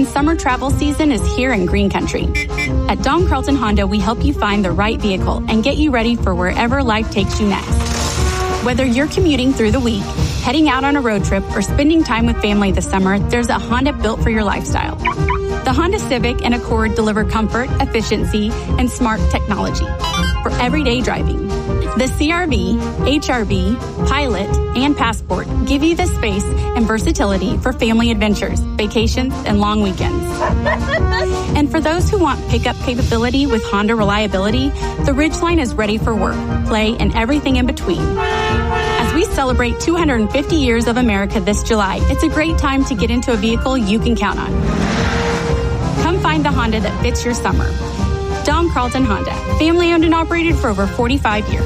[SPEAKER 3] and summer travel season is here in Green Country. At Don Carlton Honda, we help you find the right vehicle and get you ready for wherever life takes you next. Whether you're commuting through the week, heading out on a road trip, or spending time with family this summer, there's a Honda built for your lifestyle. The Honda Civic and Accord deliver comfort, efficiency, and smart technology for everyday driving. The C R V, H R V, Pilot, and Passport give you the space and versatility for family adventures, vacations, and long weekends. And for those who want pickup capability with Honda reliability, the Ridgeline is ready for work, play, and everything in between. As we celebrate two hundred fifty years of America this July, it's a great time to get into a vehicle you can count on. Come find the Honda that fits your summer. Don Carlton Honda, family owned and operated for over forty-five years.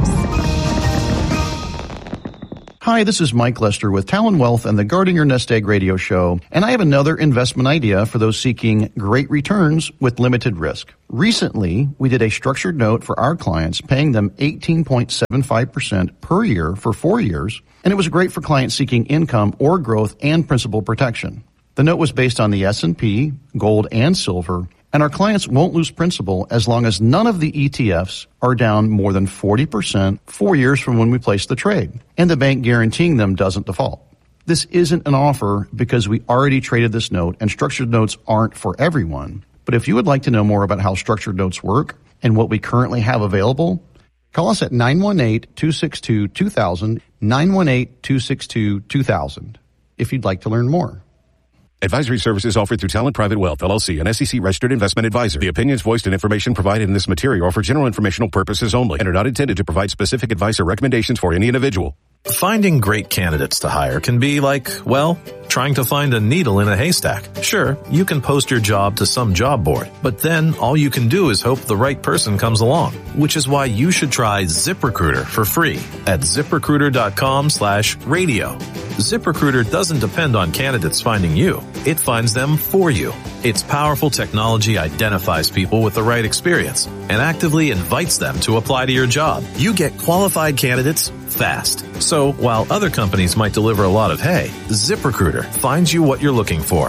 [SPEAKER 7] Hi, this is Mike Lester with Talon Wealth and the Guarding Your Nest Egg radio show, and I have another investment idea for those seeking great returns with limited risk. Recently, we did a structured note for our clients, paying them eighteen point seven five percent per year for four years, and it was great for clients seeking income or growth and principal protection. The note was based on the S and P, gold, and silver, and our clients won't lose principal as long as none of the E T Fs are down more than forty percent four years from when we placed the trade, and the bank guaranteeing them doesn't default. This isn't an offer because we already traded this note, and structured notes aren't for everyone. But if you would like to know more about how structured notes work and what we currently have available, call us at nine one eight, two six two, two thousand, nine one eight, two six two, two thousand if you'd like to learn more.
[SPEAKER 16] Advisory services offered through Talent Private Wealth, L L C, an S E C-registered investment advisor. The opinions voiced and information provided in this material are for general informational purposes only and are not intended to provide specific advice or recommendations for any individual.
[SPEAKER 20] Finding great candidates to hire can be like, well, trying to find a needle in a haystack. Sure, you can post your job to some job board, but then all you can do is hope the right person comes along, which is why you should try ZipRecruiter for free at ZipRecruiter.com slash radio. ZipRecruiter doesn't depend on candidates finding you. It finds them for you. Its powerful technology identifies people with the right experience and actively invites them to apply to your job. You get qualified candidates fast. So while other companies might deliver a lot of hay, ZipRecruiter finds you what you're looking for.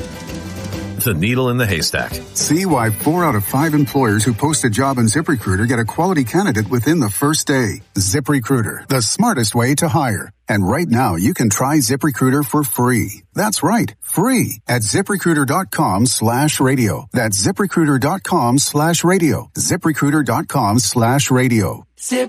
[SPEAKER 20] The needle in the haystack.
[SPEAKER 21] See why four out of five employers who post a job on ZipRecruiter get a quality candidate within the first day. ZipRecruiter, the smartest way to hire. And right now, you can try ZipRecruiter for free. That's right, free at ZipRecruiter.com slash radio. That's ZipRecruiter.com slash radio. ZipRecruiter.com slash radio.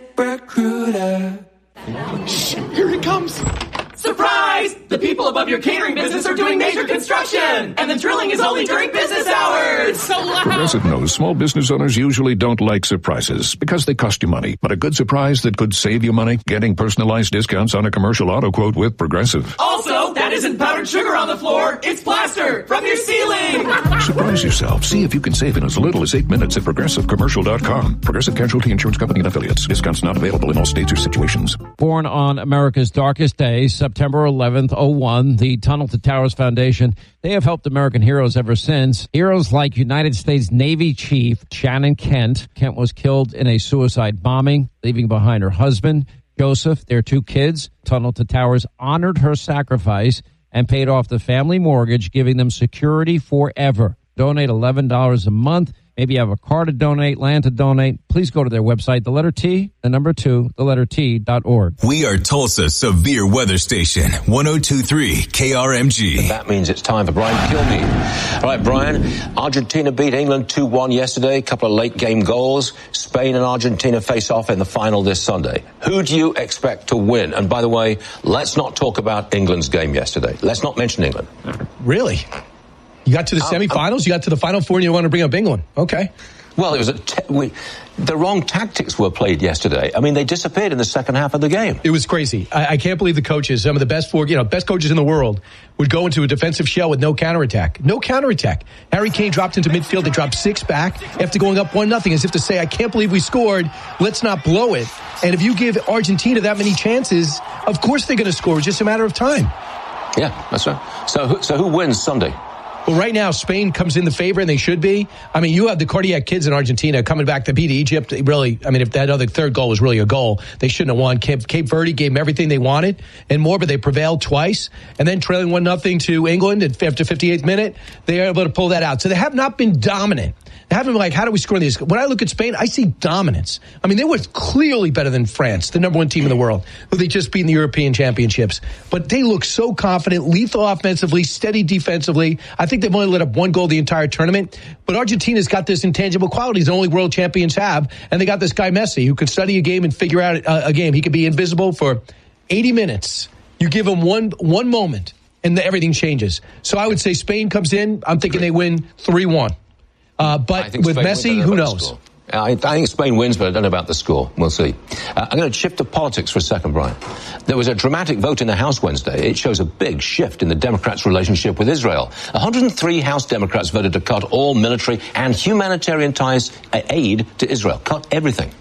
[SPEAKER 22] ZipRecruiter. Shh, here he comes. Surprise! The people above your catering business are doing major construction, and the drilling is only during business hours. So loud.
[SPEAKER 23] Progressive knows small business owners usually don't like surprises because they cost you money. But a good surprise that could save you money? Getting personalized discounts on a commercial auto quote with Progressive.
[SPEAKER 22] Also, that isn't powdered sugar on the floor. It's plaster from your ceiling.
[SPEAKER 23] Surprise yourself. See if you can save in as little as eight minutes at Progressive Commercial dot com. Progressive Casualty Insurance Company and Affiliates. Discounts not available in all states or situations.
[SPEAKER 28] Born on America's darkest days, September eleventh, oh one, the Tunnel to Towers Foundation, they have helped American heroes ever since. Heroes like United States Navy Chief Shannon Kent. Kent was killed in a suicide bombing, leaving behind her husband, Joseph, their two kids. Tunnel to Towers honored her sacrifice and paid off the family mortgage, giving them security forever. Donate eleven dollars a month. Maybe you have a car to donate, land to donate. Please go to their website, the letter T, the number two, the letter T dot org.
[SPEAKER 9] We are Tulsa's severe weather station, one oh two point three K R M G.
[SPEAKER 29] That means it's time for Brian Kilmeade. All right, Brian, Argentina beat England two one yesterday, a couple of late game goals. Spain and Argentina face off in the final this Sunday. Who do you expect to win? And by the way, let's not talk about England's game yesterday. Let's not mention England.
[SPEAKER 2] Really? You got to the semifinals, you got to the Final Four, and you want to bring up England. Okay.
[SPEAKER 29] Well, it was a te- we, the wrong tactics were played yesterday. I mean, they disappeared in the second half of the game.
[SPEAKER 2] It was crazy. I, I can't believe the coaches, some of the best four, you know, best coaches in the world, would go into a defensive shell with no counterattack. No counterattack. Harry Kane dropped into midfield. They dropped six back after going up one nothing, as if to say, I can't believe we scored. Let's not blow it. And if you give Argentina that many chances, of course they're going to score. It's just a matter of time.
[SPEAKER 29] Yeah, that's right. So, so who wins Sunday?
[SPEAKER 2] Well, right now, Spain comes in the favor, and they should be. I mean, you have the cardiac kids in Argentina coming back to beat Egypt. Really, I mean, if that other third goal was really a goal, they shouldn't have won. Cape, Cape Verde gave them everything they wanted and more, but they prevailed twice. And then trailing one nothing to England after fifty-eighth minute, they are able to pull that out. So they have not been dominant. They haven't been like, how do we score these? When I look at Spain, I see dominance. I mean, they were clearly better than France, the number one team in the world, who they just beat in the European Championships. But they look so confident, lethal offensively, steady defensively. I think they've only let up one goal the entire tournament. But Argentina's got this intangible qualities only world champions have. And they got this guy Messi who can study a game and figure out a, a game. He could be invisible for eighty minutes. You give him one one moment and everything changes. So I would say Spain comes in. I'm thinking they win three one. Uh, but with
[SPEAKER 29] Spain
[SPEAKER 2] Messi,
[SPEAKER 29] wins,
[SPEAKER 2] who knows?
[SPEAKER 29] I, I think Spain wins, but I don't know about the score. We'll see. Uh, I'm going to shift to politics for a second, Brian. There was a dramatic vote in the House Wednesday. It shows a big shift in the Democrats' relationship with Israel. one hundred three House Democrats voted to cut all military and humanitarian ties, uh, aid to Israel. Cut everything.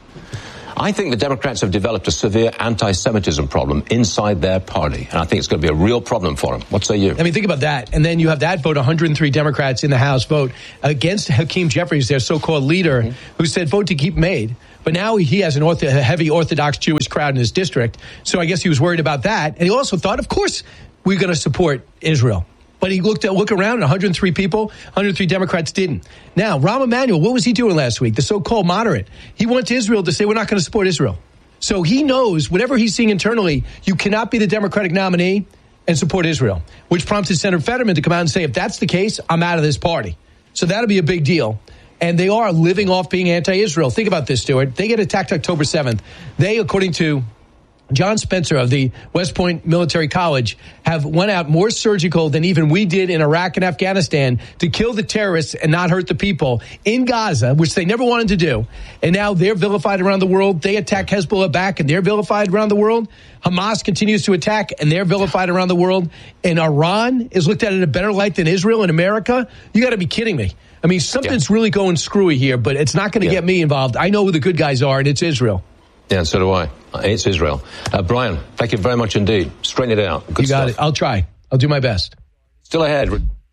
[SPEAKER 29] I think the Democrats have developed a severe anti-Semitism problem inside their party, and I think it's going to be a real problem for them. What say you?
[SPEAKER 2] I mean, think about that. And then you have that vote, one hundred three Democrats in the House vote against Hakeem Jeffries, their so-called leader, mm-hmm. who said vote to keep made. But now he has an ortho, a heavy Orthodox Jewish crowd in his district, so I guess he was worried about that. And he also thought, of course, we're going to support Israel. But he looked at look around, and one hundred three people, one hundred three Democrats didn't. Now, Rahm Emanuel, what was he doing last week? The so-called moderate. He went to Israel to say, we're not going to support Israel. So he knows whatever he's seeing internally, you cannot be the Democratic nominee and support Israel, which prompted Senator Fetterman to come out and say, if that's the case, I'm out of this party. So that'll be a big deal. And they are living off being anti-Israel. Think about this, Stuart. They get attacked October seventh. They, according to John Spencer of the West Point Military College, have went out more surgical than even we did in Iraq and Afghanistan to kill the terrorists and not hurt the people in Gaza, which they never wanted to do. And now they're vilified around the world. They attack Hezbollah back and they're vilified around the world. Hamas continues to attack and they're vilified around the world. And Iran is looked at in a better light than Israel and America. You got to be kidding me. I mean, something's yeah. really going screwy here, but it's not going to yeah. get me involved. I know who the good guys are, and it's Israel.
[SPEAKER 29] Yeah, and so do I. It's Israel. Uh, Brian, thank you very much indeed. Straighten it out. Good
[SPEAKER 2] you got
[SPEAKER 29] stuff.
[SPEAKER 2] it. I'll try. I'll do my best.
[SPEAKER 29] Still ahead.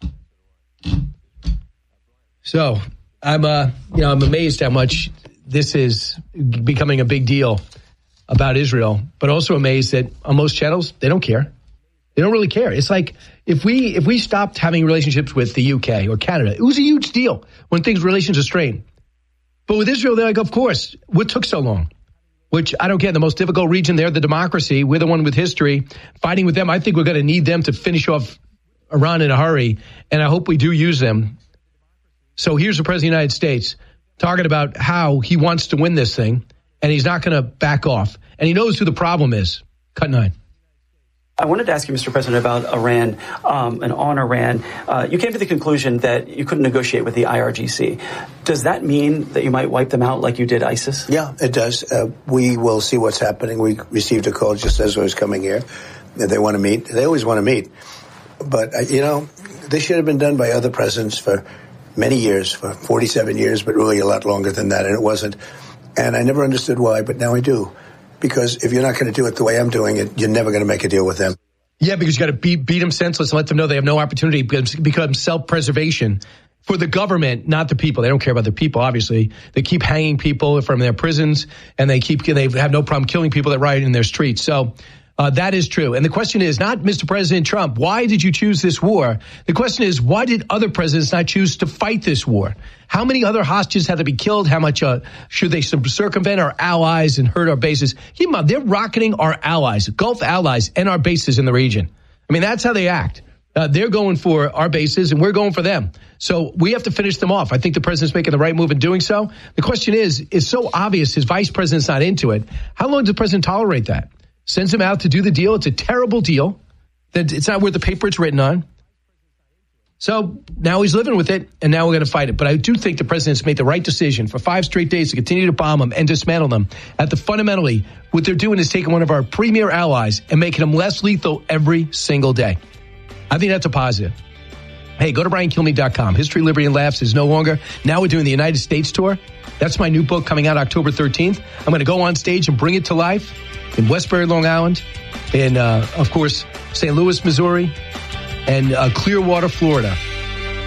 [SPEAKER 2] So I'm, uh, you know, I'm amazed how much this is becoming a big deal about Israel, but also amazed that on most channels they don't care. They don't really care. It's like if we if we stopped having relationships with the U K or Canada, it was a huge deal when things relations are strained. But with Israel, they're like, of course, what took so long? Which I don't get. The most difficult region, they're the democracy. We're the one with history. Fighting with them, I think we're going to need them to finish off Iran in a hurry, and I hope we do use them. So here's the President of the United States talking about how he wants to win this thing, and he's not going to back off. And he knows who the problem is. Cut nine.
[SPEAKER 1] I wanted to ask you, Mister President, about Iran um, and on Iran. Uh, you came to the conclusion that you couldn't negotiate with the I R G C. Does that mean that you might wipe them out like you did ISIS?
[SPEAKER 4] Yeah, it does. Uh, we will see what's happening. We received a call just as I was coming here. They want to meet. They always want to meet. But, uh, you know, this should have been done by other presidents for many years, for forty-seven years, but really a lot longer than that, and it wasn't. And I never understood why, but now I do. Because if you're not going to do it the way I'm doing it, you're never going to make a deal with them.
[SPEAKER 2] Yeah, because you got to beat, beat them senseless and let them know they have no opportunity. Because it becomes self-preservation for the government, not the people. They don't care about the people, obviously. They keep hanging people from their prisons, and they keep they have no problem killing people that riot in their streets. So uh, that is true. And the question is not, Mister President Trump, why did you choose this war? The question is, why did other presidents not choose to fight this war? How many other hostages had to be killed? How much uh, should they circumvent our allies and hurt our bases? Keep in mind, they're rocketing our allies, Gulf allies, and our bases in the region. I mean, that's how they act. Uh, they're going for our bases, and we're going for them. So we have to finish them off. I think the president's making the right move in doing so. The question is, it's so obvious his vice president's not into it. How long does the president tolerate that? Sends him out to do the deal. It's a terrible deal. It's not worth the paper it's written on. So now he's living with it, and now we're going to fight it. But I do think the president's made the right decision for five straight days to continue to bomb them and dismantle them. At the fundamentally, what they're doing is taking one of our premier allies and making them less lethal every single day. I think that's a positive. Hey, go to brian kilmeade dot com. History, Liberty, and Laughs is no longer. Now we're doing the United States tour. That's my new book coming out October thirteenth. I'm going to go on stage and bring it to life in Westbury, Long Island, in, uh, of course, Saint Louis, Missouri, and uh, Clearwater, Florida.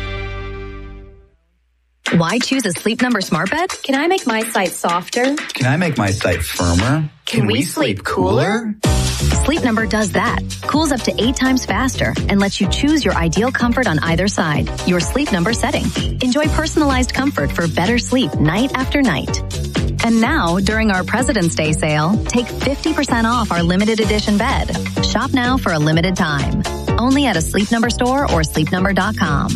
[SPEAKER 5] Why choose a Sleep Number smart bed?
[SPEAKER 6] Can I make my site softer?
[SPEAKER 10] Can I make my site firmer?
[SPEAKER 6] Can, Can we, we sleep cooler?
[SPEAKER 5] Sleep Number does that. Cools up to eight times faster and lets you choose your ideal comfort on either side. Your Sleep Number setting. Enjoy personalized comfort for better sleep night after night. And now, during our President's Day sale, take fifty percent off our limited edition bed. Shop now for a limited time. Only at a Sleep Number store or sleep number dot com.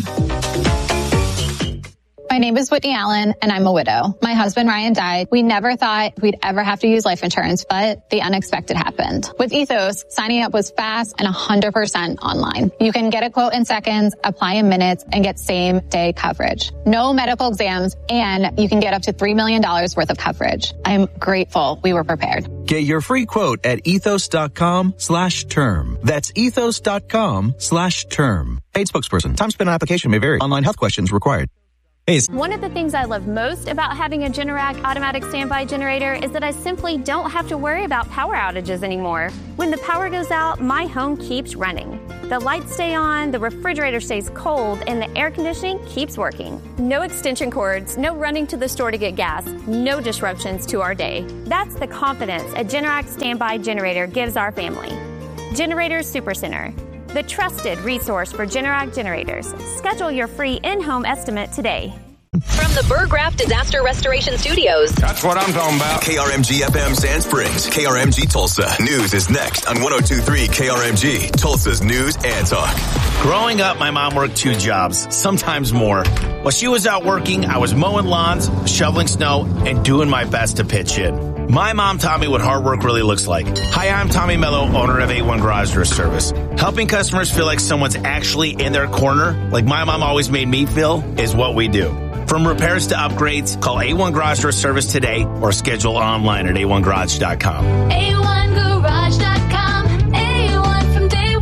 [SPEAKER 12] My name is Whitney Allen, and I'm a widow. My husband, Ryan, died. We never thought we'd ever have to use life insurance, but the unexpected happened. With Ethos, signing up was fast and one hundred percent online. You can get a quote in seconds, apply in minutes, and get same-day coverage. No medical exams, and you can get up to three million dollars worth of coverage. I'm grateful we were prepared.
[SPEAKER 13] Get your free quote at ethos.com slash term. That's ethos.com slash term. Paid spokesperson. Time spent on application may vary. Online health questions required. Hey.
[SPEAKER 24] One of the things I love most about having a Generac automatic standby generator is that I simply don't have to worry about power outages anymore. When the power goes out, my home keeps running. The lights stay on, the refrigerator stays cold, and the air conditioning keeps working. No extension cords, no running to the store to get gas, no disruptions to our day. That's the confidence a Generac standby generator gives our family. Generators Supercenter, the trusted resource for Generac generators. Schedule your free in-home estimate today.
[SPEAKER 5] From the Burr Graff Disaster Restoration Studios.
[SPEAKER 9] That's what I'm talking about. K R M G F M Sand Springs, K R M G Tulsa. News is next on one oh two point three K R M G, Tulsa's News and Talk.
[SPEAKER 25] Growing up, my mom worked two jobs, sometimes more. While she was out working, I was mowing lawns, shoveling snow, and doing my best to pitch in. My mom taught me what hard work really looks like. Hi, I'm Tommy Mello, owner of A one Garage Door Service. Helping customers feel like someone's actually in their corner, like my mom always made me feel, is what we do. From repairs to upgrades, call A one Garage Door Service today or schedule online at a one garage dot com.
[SPEAKER 22] A one garage dot com. A one from day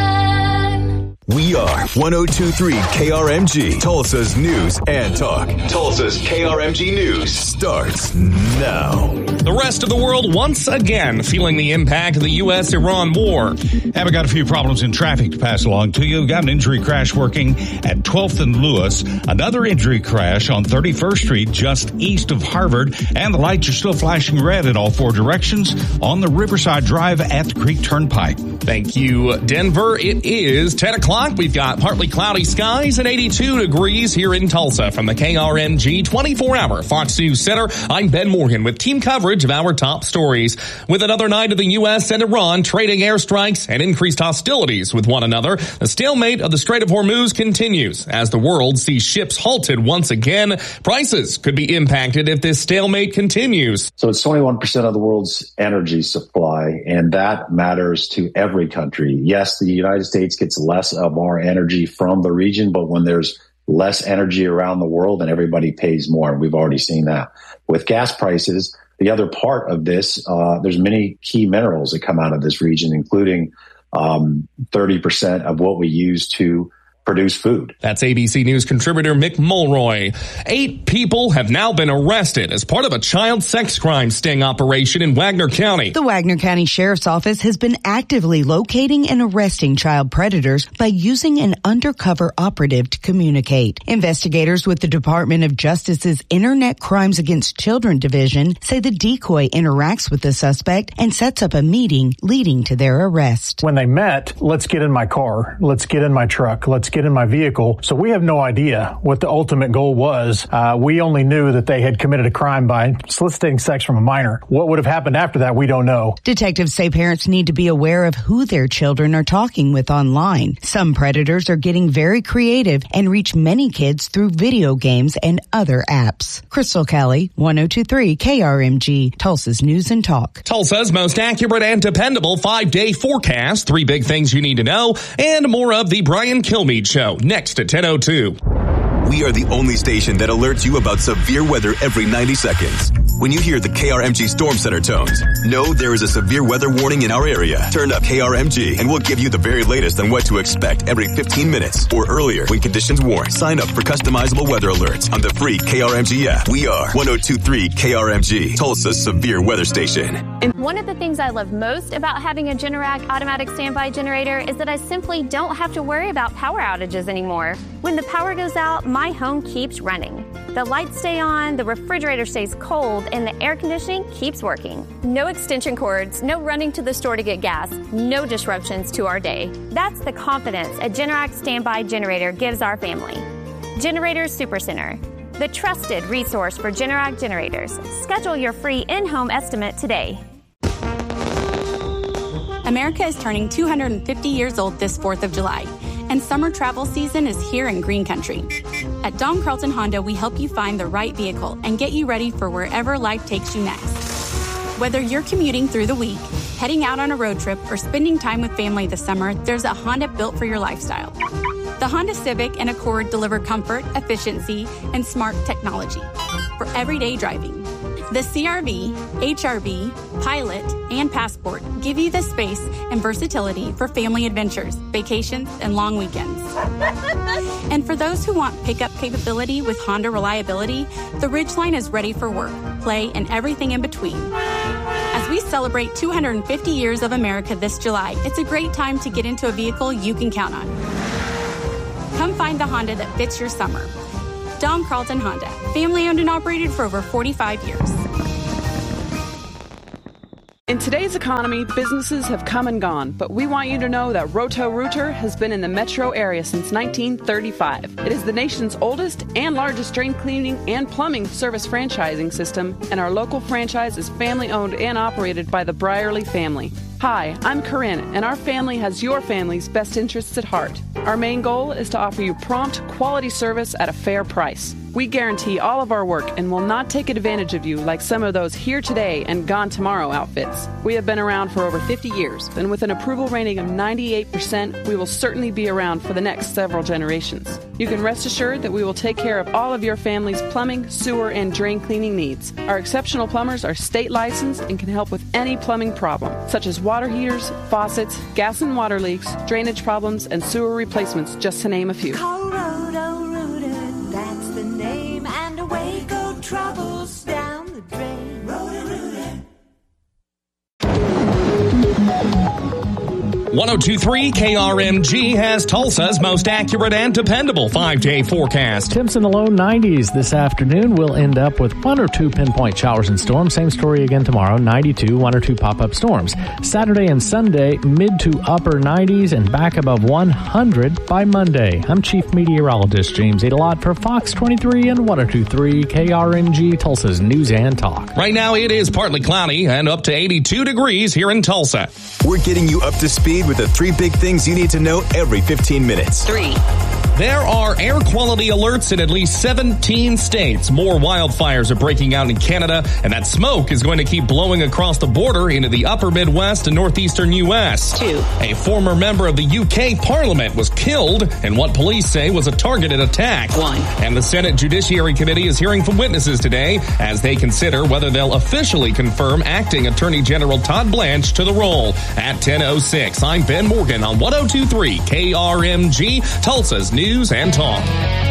[SPEAKER 22] one.
[SPEAKER 9] We are one oh two point three K R M G, Tulsa's News and Talk. Tulsa's K R M G News starts now.
[SPEAKER 11] The rest of the world once again feeling the impact of the U S Iran war.
[SPEAKER 8] Have got a few problems in traffic to pass along to you. Got an injury crash working at twelfth and Lewis. Another injury crash on thirty-first Street just east of Harvard. And the lights are still flashing red in all four directions on the Riverside Drive at the Creek Turnpike.
[SPEAKER 11] Thank you, Denver. It is ten o'clock. We've got partly cloudy skies and eighty-two degrees here in Tulsa. From the K R M G twenty-four hour Fox News Center, I'm Ben Morgan with team coverage of our top stories. With another night of the U S and Iran trading airstrikes and increased hostilities with one another, the stalemate of the Strait of Hormuz continues. As the world sees ships halted once again, prices could be impacted if this stalemate continues.
[SPEAKER 26] So it's twenty-one percent of the world's energy supply, and that matters to every country. Yes, the United States gets less of our energy from the region, but when there's less energy around the world, then everybody pays more. We've already seen that. With gas prices, the other part of this, uh, there's many key minerals that come out of this region, including um, thirty percent of what we use to produce food.
[SPEAKER 11] That's A B C News contributor Mick Mulroy. Eight people have now been arrested as part of a child sex crime sting operation in Wagner County.
[SPEAKER 27] The Wagner County Sheriff's Office has been actively locating and arresting child predators by using an undercover operative to communicate. Investigators with the Department of Justice's Internet Crimes Against Children Division say the decoy interacts with the suspect and sets up a meeting leading to their arrest.
[SPEAKER 30] When they met, let's get in my car, let's get in my truck, let's get in my vehicle. So we have no idea what the ultimate goal was. Uh, we only knew that they had committed a crime by soliciting sex from a minor. What would have happened after that, we don't know.
[SPEAKER 27] Detectives say parents need to be aware of who their children are talking with online. Some predators are getting very creative and reach many kids through video games and other apps. Crystal Kelly, one oh two point three K R M G, Tulsa's News and Talk.
[SPEAKER 11] Tulsa's most accurate and dependable five-day forecast. Three big things you need to know, and more of the Brian Kilmeade Show next at ten oh two.
[SPEAKER 9] We are the only station that alerts you about severe weather every ninety seconds. When you hear the K R M G Storm Center tones, know there is a severe weather warning in our area. Turn up K R M G and we'll give you the very latest on what to expect every fifteen minutes or earlier when conditions warn. Sign up for customizable weather alerts on the free K R M G app. We are one oh two point three K R M G, Tulsa's severe weather station.
[SPEAKER 24] One of the things I love most about having a Generac automatic standby generator is that I simply don't have to worry about power outages anymore. When the power goes out, my home keeps running. The lights stay on, the refrigerator stays cold, and the air conditioning keeps working. No extension cords, no running to the store to get gas, no disruptions to our day. That's the confidence a Generac standby generator gives our family. Generators Supercenter, the trusted resource for Generac generators. Schedule your free in-home estimate today.
[SPEAKER 3] America is turning two hundred fifty years old this fourth of July, and summer travel season is here in Green Country. At Don Carlton Honda, we help you find the right vehicle and get you ready for wherever life takes you next. Whether you're commuting through the week, heading out on a road trip, or spending time with family this summer, there's a Honda built for your lifestyle. The Honda Civic and Accord deliver comfort, efficiency, and smart technology for everyday driving. The C R V, H R V, Pilot, and Passport give you the space and versatility for family adventures, vacations, and long weekends. And for those who want pickup capability with Honda reliability, the Ridgeline is ready for work, play, and everything in between. As we celebrate two hundred fifty years of America this July, it's a great time to get into a vehicle you can count on. Come find the Honda that fits your summer. Don Carlton Honda, family owned and operated for over forty-five years.
[SPEAKER 7] In today's economy, businesses have come and gone, but we want you to know that Roto-Rooter has been in the metro area since nineteen thirty-five. It is the nation's oldest and largest drain cleaning and plumbing service franchising system, and our local franchise is family-owned and operated by the Brierly family. Hi, I'm Corinne, and our family has your family's best interests at heart. Our main goal is to offer you prompt, quality service at a fair price. We guarantee all of our work and will not take advantage of you like some of those here today and gone tomorrow outfits. We have been around for over fifty years, and with an approval rating of ninety-eight percent, we will certainly be around for the next several generations. You can rest assured that we will take care of all of your family's plumbing, sewer, and drain cleaning needs. Our exceptional plumbers are state licensed and can help with any plumbing problem, such as water heaters, faucets, gas and water leaks, drainage problems, and sewer replacements, just to name a few.
[SPEAKER 14] Call Roto-Rooter, that's the name, and away go troubles down the drain. Roto-Rooter.
[SPEAKER 11] one oh two point three K R M G has Tulsa's most accurate and dependable five-day forecast.
[SPEAKER 15] Temps in the low nineties this afternoon. We'll end up with one or two pinpoint showers and storms. Same story again tomorrow, ninety-two, one or two pop-up storms. Saturday and Sunday, mid to upper nineties and back above one hundred by Monday. I'm Chief Meteorologist James Adelot for Fox twenty-three and one oh two point three K R M G, Tulsa's News and Talk.
[SPEAKER 11] Right now it is partly cloudy and up to eighty-two degrees here in Tulsa.
[SPEAKER 9] We're getting you up to speed with the three big things you need to know every fifteen minutes.
[SPEAKER 11] Three. There are air quality alerts in at least seventeen states. More wildfires are breaking out in Canada, and that smoke is going to keep blowing across the border into the upper Midwest and northeastern U S. Two. A former member of the U K Parliament was killed in what police say was a targeted attack. One. And the Senate Judiciary Committee is hearing from witnesses today as they consider whether they'll officially confirm acting Attorney General Todd Blanche to the role. At ten oh six, I'm Ben Morgan on one oh two point three K R M G, Tulsa's News and Talk.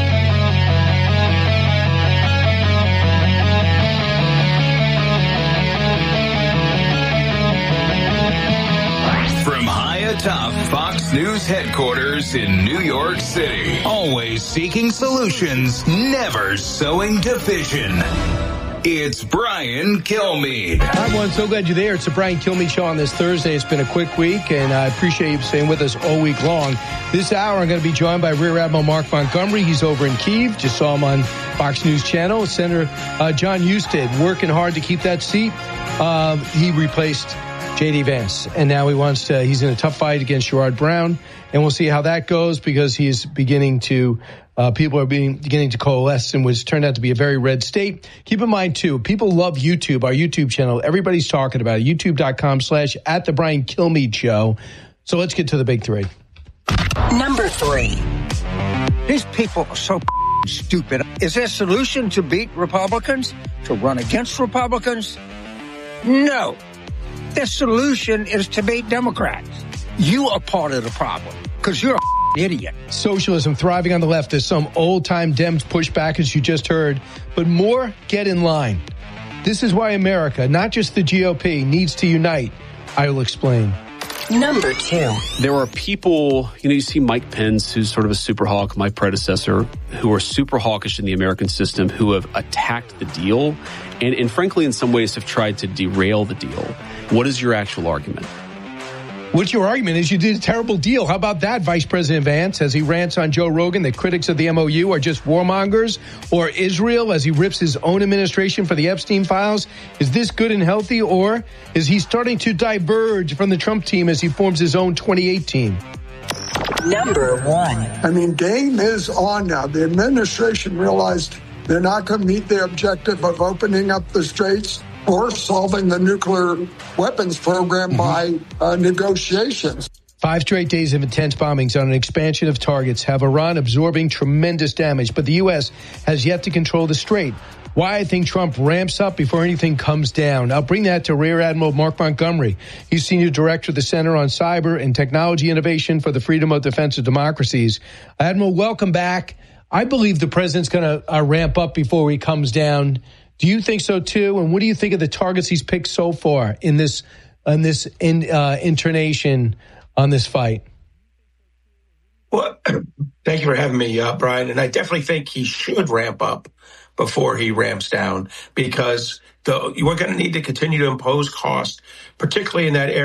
[SPEAKER 16] From high atop Fox News headquarters in New York City, always seeking solutions, never sowing division. It's Brian Kilmeade.
[SPEAKER 2] Hi, everyone. So glad you're there. It's the Brian Kilmeade Show on this Thursday. It's been a quick week, and I appreciate you staying with us all week long. This hour, I'm going to be joined by Rear Admiral Mark Montgomery. He's over in Kyiv. Just saw him on Fox News Channel. Senator uh, John Husted working hard to keep that seat. Um, he replaced J D. Vance, and now he wants to, he's in a tough fight against Sherrod Brown, and we'll see how that goes because he's beginning to Uh, people are being, beginning to coalesce in what's turned out to be a very red state. Keep in mind, too, people love YouTube, our YouTube channel. Everybody's talking about it. YouTube.com slash at the Brian Kilmeade Show. So let's get to the big three.
[SPEAKER 17] Number three. These people are so stupid. Is their solution to beat Republicans? To run against Republicans? No. Their solution is to beat Democrats. You are part of the problem because you're a idiot.
[SPEAKER 2] Socialism thriving on the left as some old-time Dems push back, as you just heard. But more get in line. This is why America, not just the G O P, needs to unite. I will explain.
[SPEAKER 1] Number two. There are people, you know, you see Mike Pence, who's sort of a super hawk, my predecessor, who are super hawkish in the American system, who have attacked the deal and, and frankly, in some ways have tried to derail the deal. What is your actual argument?
[SPEAKER 2] What's your argument is you did a terrible deal. How about that, Vice President Vance, as he rants on Joe Rogan that critics of the M O U are just warmongers, or Israel as he rips his own administration for the Epstein files? Is this good and healthy, or is he starting to diverge from the Trump team as he forms his own twenty eighteen?
[SPEAKER 4] Number one.
[SPEAKER 10] I mean, game is on now. The administration realized they're not going to meet the objective of opening up the straits or solving the nuclear weapons program mm-hmm. by uh, negotiations.
[SPEAKER 2] Five straight days of intense bombings on an expansion of targets have Iran absorbing tremendous damage, but the U S has yet to control the strait. Why I think Trump ramps up before anything comes down. I'll bring that to Rear Admiral Mark Montgomery. He's Senior Director of the Center on Cyber and Technology Innovation for the Freedom of Defense of Democracies. Admiral, welcome back. I believe the president's going to uh, ramp up before he comes down. Do you think so too? And what do you think of the targets he's picked so far in this in this in, uh, intonation on this fight?
[SPEAKER 18] Well, thank you for having me, uh, Brian. And I definitely think he should ramp up before he ramps down, because the, we're going to need to continue to impose cost, particularly in that area.